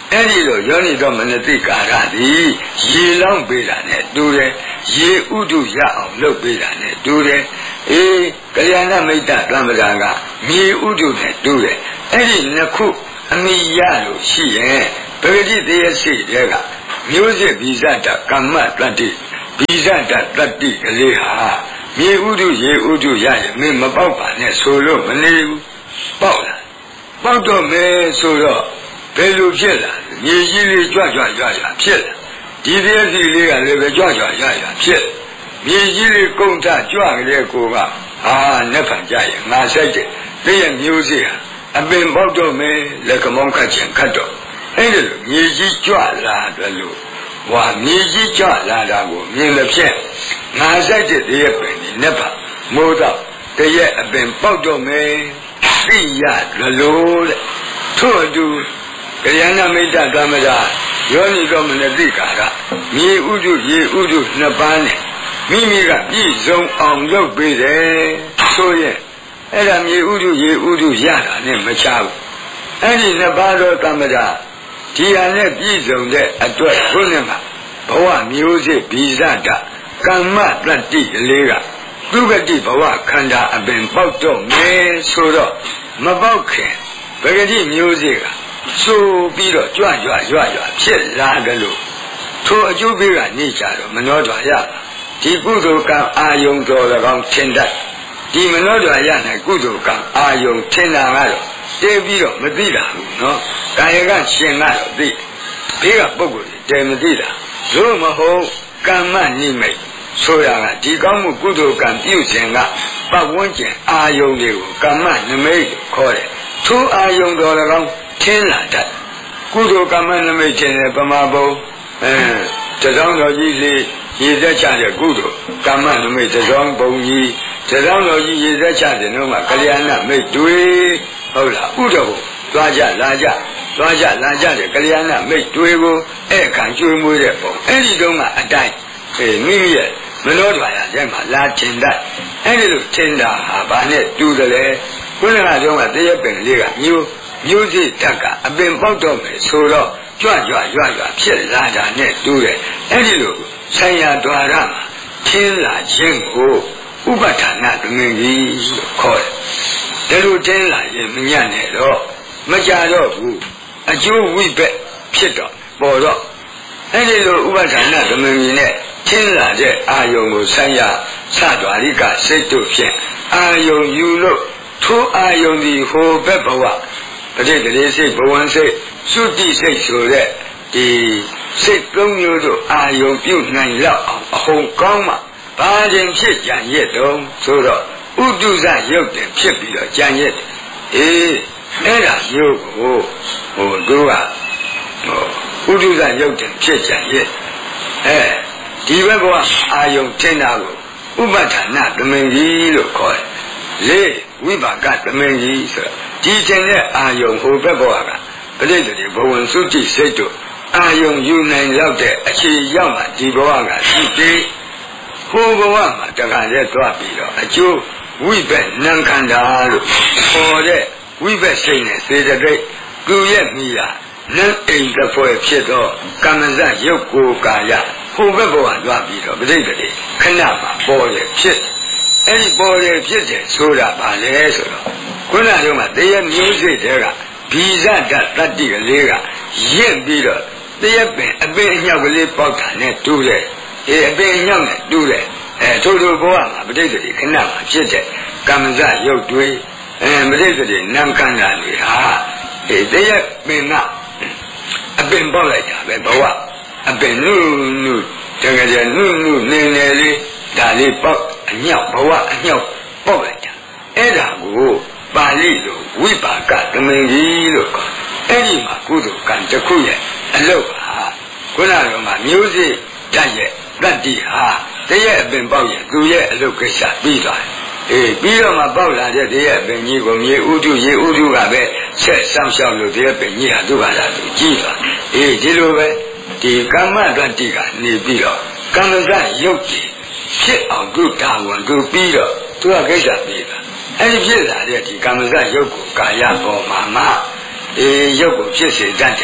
အဲ့ဒီလိုယောနိတော်မနတိကာရသည်ရေလောင်းပေးတာနဲ့တူတယ်ရေဥဒုရအောင်လုပ်ပေးတာနဲ့တူတယ်အေးကလျာဏမိတ်တသမ္ပဒါကမြေဥဒုနဲ့တူတယ်အဲ့ဒီနှစ်ခုအမိရလို့ရှိရင်ပဂတိတရားစိတ်တွေကမျိုးစစ်ဗီဇတကမ္မတတ္တိဗီဇတတတ္တိကလေးဟာမြေဥဒုရေဥဒုရရင်မင်းမပေါက်ပါနဲ့ဆိုလို့မနေဘူးပေါက်လာပေါက်တော့မယ်ဆိုတော့ဘယ်လိုဖြစ်လာမြေကြီးလေးကြွကြွရရဖြစ်လာဒီတရားစီလေးကလည်းပဲကြွကြွရရဖြစ်မြေကြီးလေးကုန်းထကြွကြတဲ့ကိုကနှစ်ဖန်ကြရင်ငါဆိုင်တဲ့တည့်ရမျိုးစေ့ဟာအပင်ပေါက်တော့မယ်လက်ကမောင်းခတ်ခြင်းခတ်တော့အဲ့ဒီလိုမြေကြီးကြွလာတယ်လို့ဝါမြေကြီးကြွလာတာကိုမြင်လို့ဖြင့်ငါဆိုင်တဲ့တည့်ရပင်ဒီနှစ်ဖန်မိုးတော့တည့်ရအပင်ပေါက်တော့မယ်သိရတယ်လို့တဲ့ထို့အတူကလျာဏမိတ်တသမ္ပဒါယောနိတော်မနတိကာရမြေဥဒုရေဥဒုနှစ်ပါးနဲ့မိမိကပြည့်စုံအောင်လုပ်ပေးတယ်ဆိုရင်အဲ့ဒါမြေဥဒုရေဥဒုရတာနဲ့မချဘူးအဲ့ဒီနှစ်ပါးသောသမ္ပဒါဒီဟာနဲ့ပြည့်စုံတဲ့အတွက်ခုနကဘဝမျိုးစစ်ဗီဇတကမ္မတတ္တိလေးကသူဂတိဘဝခန္ဓာအပင်ပေါက်တော့မယ်ဆိုတော့မပေါက်ခင်ပဂတိမျိုးစစ်ကဆိုပြီးတော့ကြွကြွဖြစ်လာတယ်လို့ထိုအကျိုးပေးကနေကြတော့မနှောတော်ရဒီကုသိုလ်ကံအာယုံတော်၎င်းထင်တတ်ဒီမနှောတော်ရ၌ကုသိုလ်ကံအာယုံထင်တာကတော့တဲပြီးတော့မသိတာဘူးနော်ကာယကရှင်ကတော့သိဘေးကပုဂ္ဂိုလ်တဲမသိတာလို့မဟုတ်ကမ္မနိမိတ်ဆိုရတာဒီကောင်းမှုကုသိုလ်ကံပြုခြင်းကပတ်ဝန်းကျင်အာယုံတွေကိုကမ္မနိမိတ်ခေါ်တယ်ထိုအာယုံတော်၎င်းထင်းလာတတ်ကုသိုလ်ကမ္မနိမိတ်ထင်တယ်ပမာဘုံတစောင်းတော်ကြီးလေးရေသက်ချတဲ့ကုသိုလ်ကမ္မနိမိတ်တစောင်းဘုံကြီးတစောင်းတော်ကြီးရေသက်ချတဲ့နှုံးမှာကလျာဏမိတ်တွေဟုတ်လားဥဒ္ဓဘုသွားကြလာကြတဲ့ကလျာဏမိတ်တွေကိုအဲ့ခံကျွေးမွေးတဲ့ပုံအဲ့ဒီတုန်းကအတိုင်းမိမိရဲ့မနောဒွါရထဲမှာလာထင်တတ်အဲ့ဒီလိုထင်တာဟာဘာနဲ့တူတယ်လဲခုနကတုန်းကတရက်ပင်လေးကမျိုးစိတတ်ကအပင်ပေါက်တော့မယ်ဆိုတော့ကြွဖြစ်လာတာနဲ့တူတယ်အဲ့ဒီလိုဆံရဒွါရမှာထင်းလာခြင်းကိုဥပဌာဏသမင်ကြီးလို့ခေါ်တယ်ဒါလိုထင်းလာရင်မညံ့နဲ့တော့မကြတော့ဘူးအကျိုးဝိဘက်ဖြစ်တော့ပေါ်တော့အဲ့ဒီလိုဥပဌာဏသမင်ကြီးနဲ့ထင်းလာတဲ့အာယုံကိုဆံရသဒွါရိကစိတ်တို့ဖြင့်အာယုံယူလို့ထိုအာယုံဒီဟိုဘက်ဘဝပဋိသေစိတ်ဘဝံစိတ်သုတိစိတ်ဆိုတဲ့ဒီစိတ်သုံးမျိုးတို့အာယုံပြုနိုင်လောက်အောင်အဟုန်ကောင်းမှဘာခြင်းဖြစ်ကြံရက်တုံးဆိုတော့ဥဒုဇရုပ်တင်ဖြစ်ပြီးတော့ကြံရက်အဲ့ဒါမျိုးကိုတို့ကဥဒုဇရုပ်တင်ဖြစ်ကြံရက်ဒီဘက်ကအာယုံထင်တာကိုဥပဌာဏသမင်ကြီးလို့ခေါ်တယ်လေဝိပါကသမင်ကြီးဆိုတော့ဒီထင်တဲ့အာယုံဟိုဘက်ဘဝကပဋိသေဘဝံသုတိစိတ်တို့အာယုံယူနိုင်လောက်တဲ့အခြေရောက်မှဒီဘဝကရှိပြီးဟိုဘဝမှာတခါတည်းသွားပြီးတော့အကျိုးဝိဘက်နံခန္ဓာလို့ခေါ်တဲ့ဝိဘက်စိတ်နဲ့စေတသိက်သူရဲ့မိယာနံအိမ်တစ်ဖွဲ့ဖြစ်တော့ကမ္မဇရုပ်ကိုကာယဟိုဘက်ဘဝသွားပြီးတော့ပဋိသေခဏမှာပေါ်ရဖြစ်အဲ့ဒီပေါ်ရဖြစ်တယ်ဆိုတာပါလေဆိုတော့ခုနကမှတရားမျိုးစိတ်တွေကဗီဇတတတ္တိကလေးကရင့်ပြီးတော့တရားပင်အပင်အညောက်ကလေးပေါက်တာနဲ့တူးတယ်အပင်အညောက်နဲ့တူးတယ်ထို့ဘဝမှာပဋိသေခဏမှာဖြစ်တဲ့ကမ္မဇရုပ်တွေပဋိသေနံခန္ဓာတွေဟာတရားပင်ကအပင်ပေါက်လိုက်တာပဲဘဝအပင်နုတကယ်နုနေလေးဒါလေးပေါက်အညောက်ဘဝအညောက်ပေါက်လိုက်တာအဲ့ဒါကိုပါဠိလိုဝိပါကသမင်ကြီးလို့ခေါ်အဲ့ဒီမှာကုသိုလ်ကံတစ်ခုရဲ့အလုပ်ဟာခုနကမှမျိုးစိတတ်ရဲ့တတ္တိဟာတရဲ့အပင်ပေါက်ရဲ့သူရဲ့အလုပ်ကိစ္စပြီးသွားတယ်ပြီးတော့မှပေါက်လာတဲ့တရဲ့အပင်ကြီးကိုမြေဥတုရေဥတုကပဲဆက်ဆောင်ရှောက်လို့တရဲ့ပင်ကြီးဟာသူ့ဘာသာသူကြည့်သွားဒီလိုပဲဒီကမ္မတတ္တိကနေပြီးတော့ကမ္မဇရုပ်ကြီးဖြစ်အောင်သူတာဝန်သူပြီးတော့သူကကိစ္စပြီးတာအဲ့ဒီဖြစ်လာတဲ့ဒီကမ္မဇရုပ်ကိုကာယပေါ်မှာရုပ်ကိုဖြစ်စေတတ်တဲ့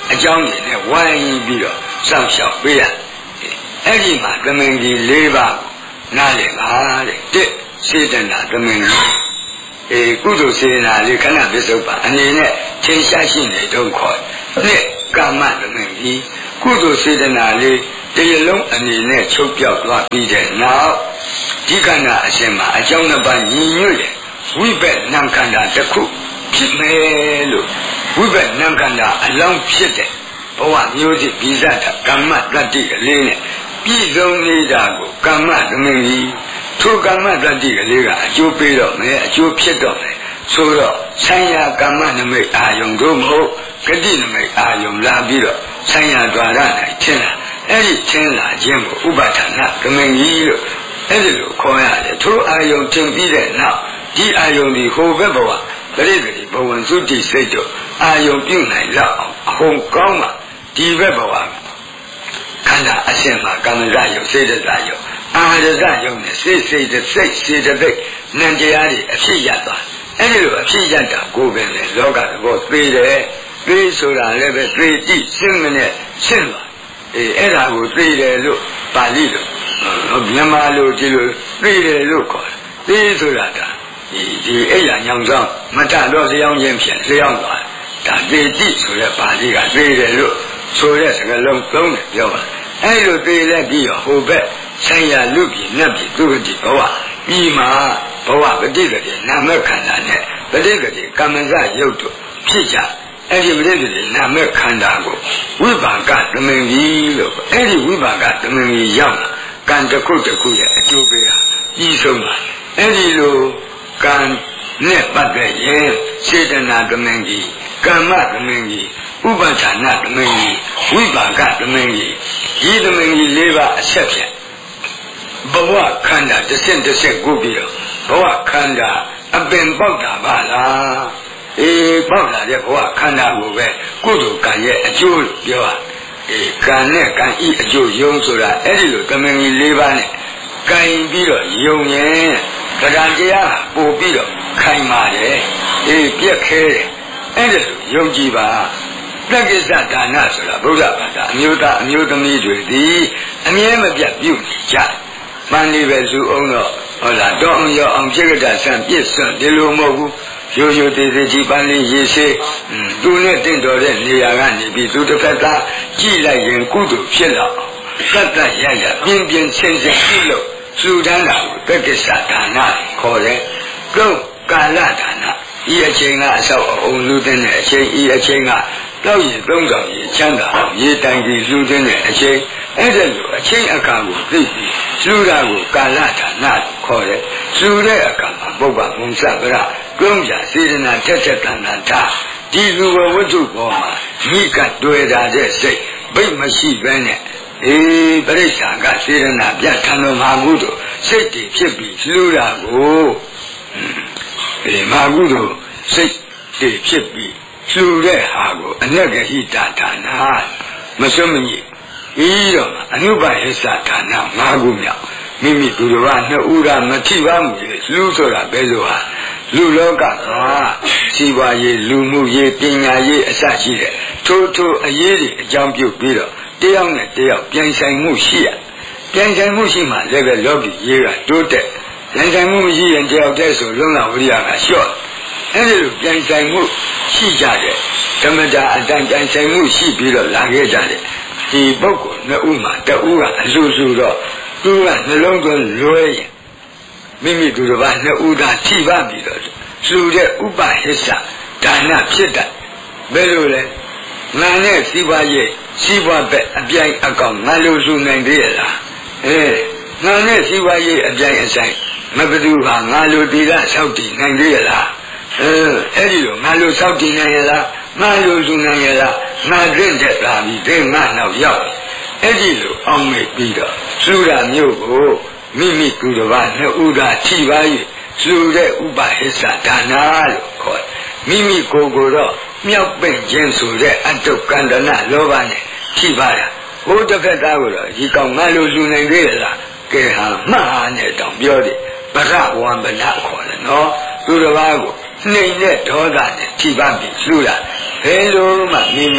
အကြောင်းရင်းနဲ့ဝိုင်းပြီးတော့စောင့်ရှောက်ပေးရအဲ့ဒီမှာသမင်ကြီး၄ပါးနားလည်ပါတဲ့တစ်စေတနာသမင်ကြီးကုသိုလ်စေတနာလေးခဏပစ္စုပ္ပန်အနေနဲ့ထင်ရှားရှိနေတော့ခေါ်နှစ်ကာမသမင်ကြီးကုသိုလ်စေတနာလေးတရားလုံးအနေနဲ့ချုပ်ပြောက်သွားပြီးတဲ့နောက်ဒီခန္ဓာအရှင်မှာအကြောင်းနှစ်ပါးညီညွတ်ရဲ့ဝိဘက်နံခန္ဓာတစ်ခုဖြစ်မယ်လို့ဝိဘက်နံခန္ဓာအလောင်းဖြစ်တဲ့ဘဝမျိုးစိပိဇတ်ကမ္မတတ္တိကလေးနဲ့ပြည်စုံနေတာကိုကမ္မသမင်ကြီးထိုကမ္မတတ္တိကလေးကအကျိုးပေးတော့မယ်အကျိုးဖြစ်တော့မယ်ဆိုတော့ဆိုင်ရာကမ္မနမိတ်အာယုံတို့မဟုတ်ဂတိနမိတ်အာယုံလာပြီးတော့ဆိုင်ရာद्वाရ၌ထင်လာအဲ့ဒီထင်လာခြင်းကိုဥပါဒနာသမင်ကြီးလို့အဲ့ဒီလိုခေါ်ရတယ်ထိုအာယုံထင်ပြီးတဲ့နောက်ဒီအာယုံဒီဟိုဘက်ဘဝပရိသေတိဘဝံသုတိစိတ်တို့အာယုံပြုနိုင်လောက်အောင်အဟုန်ကောင်းမှဒီဘက်ဘဝခန္ဓာအရှင်မှာကမ္မဇယုစေတဇယုအာရဇယုနဲ့စိတ်စေတသိက်နံတရားတွေအဖြစ်ရသွားအဲ့ဒီလိုအဖြစ်ရတာကိုယ်ပဲလေလောကသဘောသိတယ်သိဆိုတာလည်းပဲသိတိရှင်းမနဲ့ရှင်းသွားအဲ့ဒါကိုသိတယ်လို့ပါဠိလိုမြန်မာလိုဒီလိုသိတယ်လို့ခေါ်တယ်သိဆိုတာဒါဒီအဲ့ရညောင်ဆောင်မတတော့လျောင်းခြင်းဖြင့်လျောင်းသွားဒါသိတိဆိုတဲ့ပါဠိကသိတယ်လို့ဆိုတဲ့စကားလုံးသုံးတယ်ပြောပါအဲ့လိုသိလဲပြီးတော့ဟိုဘက်ဆိုင်ရာလူပြည်နတ်ပြည်သူဂတိဘဝပြီးမှဘဝပဋိက္ခတိနာမခန္ဓာနဲ့ပဋိက္ခတိကမ္မဇယုတ်တို့ဖြစ်ကြအဲ့ဒီပဋိက္ခတိနာမခန္ဓာကိုဝိပါကသမင်ကြီးလို့အဲ့ဒီဝိပါကသမင်ကြီးရောက်လာကံတစ်ခုတစ်ခုရဲ့အကျိုးပေးတာပြီးဆုံးပါအဲ့ဒီလိုကံနဲ့ပတ်သက်ရင်စေတနာသမင်ကြီးကမ္မသမင်ကြီးဥပဌာဏသမင်ကြီးဝိပါကသမင်ကြီးဒီသမင်ကြီး၄ပါးအဆက်ဖြင့်ဘဝခန္ဓာတစ်ဆင့်တစ်ဆင့်ကိုပြီးတော့ဘဝခန္ဓာအပင်ပေါက်တာပါလားပေါက်လာတဲ့ဘဝခန္ဓာကိုပဲကုသိုလ်ကံရဲ့အကျိုးပြောတာကံနဲ့ကံဤအကျိုးယုံဆိုတာအဲ့ဒီလိုသမင်ကြီး၄ပါးနဲ့ကံပြီးတော့ယုံရင်တရားတရားပို့ပြီးတော့ခိုင်ပါတယ်ပြက်ခဲတယ်အဲ့ဒါလိုယုံကြည်ပါတက္ကိစ္စဒါနဆိုတာဗုဒ္ဓဘာသာအမျိုးသားအမျိုးသမီးတွေဒီအမြဲမပြတ်ပြုနေကြမှန်နေပဲလူအောင်တော့ဟုတ်လားတောင်းရောအောင်ပြက္ခဒဆံပြည့်စွန့်ဒီလိုမဟုတ်ဘူးရိုးရိုးသေးသေးကြီးပန်းလေးရေစေးသူနဲ့တင့်တော်တဲ့နေရာကနေပြီးသူတစ်ဖက်သားကြည့်လိုက်ရင်ကုသိုလ်ဖြစ်တော့သတ္တရရပြင်းပြင်းဆင်းဆင်းပြုလို့လူတန်းတာကိုတက္ကိစ္စဒါနခေါ်တယ်ကုကာလဒါနဤအချိန်ကအဆောက်အအုံလူသိတဲ့အချိန်ဤအချိန်ကတောက်ရည်သုံးဆောင်ရည်ချမ်းသာရေတိုင်ကြီးလူသိတဲ့အချိန်အဲ့ဒါလိုအချိန်အခါကိုသိပြီးလူတာကိုကာလဒါနခေါ်တယ်လူတဲ့အခါမှာပုဗ္ဗမုံစဗရကုံပြစေတနာတက်တက်တန်တန်တာဒီလူဘဝတ္ထုပေါ်မှာမိကတွေ့တာတဲ့စိတ်ဘိတ်မရှိဘဲနဲ့ပရိစ္ဆာကစေတနာပြတ်ထံတော်မှာကုသိုလ်စိတ်တည်ဖြစ်ပြီးလူတာကိုမာကုသိုလ်စိတ်တည်ဖြစ်ပြီးလူတဲ့ဟာကိုအနဂဟိတဒါနမစွမညိပြီးတော့အနုပဟိသဒါန၅ခုမြောက်မိမိသူတော်ဘာနှစ်ဦးကမထိပါမှုလေလူဆိုတာဘယ်လိုဟာလူလောကမှာစီးပွားရေးလူမှုရေးပညာရေးအစရှိတဲ့ထိုအရေးတွေအကြောင်းပြုပြီးတော့တယောက်နဲ့တယောက်ပြိုင်ဆိုင်မှုရှိရပြိုင်ဆိုင်မှုရှိမှလည်းပဲလောကီရေးကတိုးတက်ပြိုင်ဆိုင်မှုမရှိရင်တယောက်တည်းဆိုလုံးလာဝိရိယကလျှော့အဲဒီလိုပြိုင်ဆိုင်မှုရှိကြတဲ့ဓမ္မတာအတိုင်းပြိုင်ဆိုင်မှုရှိပြီးတော့လာခဲ့ကြတဲ့ဒီပုဂ္ဂိုလ်နှစ်ဦးမှာတဦးကအလူစုတော့သူကနှလုံးသွင်းလွဲရင်မိမိသူတစ်ပါးနှစ်ဦးသာထိပါပြီးတော့လူတဲ့ဥပဟိစ္စဒါနဖြစ်တတ်ဘယ်လိုလဲငါနဲ့စီးပွားရေးစီးပွားဘက်အပြိုင်အကောင်ငါလိုစုနိုင်သေးရလားငါနဲ့စီးပွားရေးအပြိုင်အဆိုင်မဘသူဟာငါလိုဒီကဆောက်တည်နိုင်သေးရလားအဲ့ဒီလိုငါလိုဆောက်တည်နိုင်ရလားငါလိုစုနိုင်ရလားငါသိတဲ့လာပြီးတဲ့ငါနောက်ရောက်အဲ့ဒီလိုအောင်မေ့ပြီးတော့လူတာမျိုးကိုမိမိသူတစ်ပါးနှစ်ဦးသာထိပါ၍လူတဲ့ဥပဟိစ္စဒါနလို့ခေါ်မိမိကိုယ်ကိုတော့မြောက်ပင့်ခြင်းဆိုတဲ့အတုကန္တနာလောဘနဲ့ထိပါတာဘုဒ္ဓဖက်သားကိုတော့ဒီကောင်ငါလိုလူနိုင်သေးလားကဲဟာမှားနဲ့တောင်ပြောတယ်ပရဝံဗလာခေါ်တယ်နော်သူတစ်ပါးကိုနှိမ်တဲ့ဒေါသနဲ့ထိပါပြီးလူတာဘယ်လိုမှမိမိ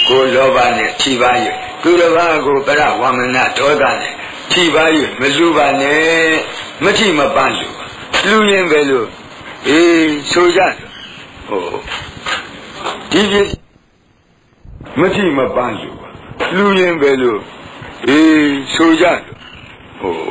ကိုလောဘနဲ့ထိပါ၍သူတစ်ပါးကိုပရဝမနဒေါသနဲ့ထိပါ၍မလူပါနဲ့မထိမပန်းလူရင်ပဲလို့ဆိုကြဟိုဒီပြမထိမပန်းလူရင်ပဲလို့ဆိုကြဟို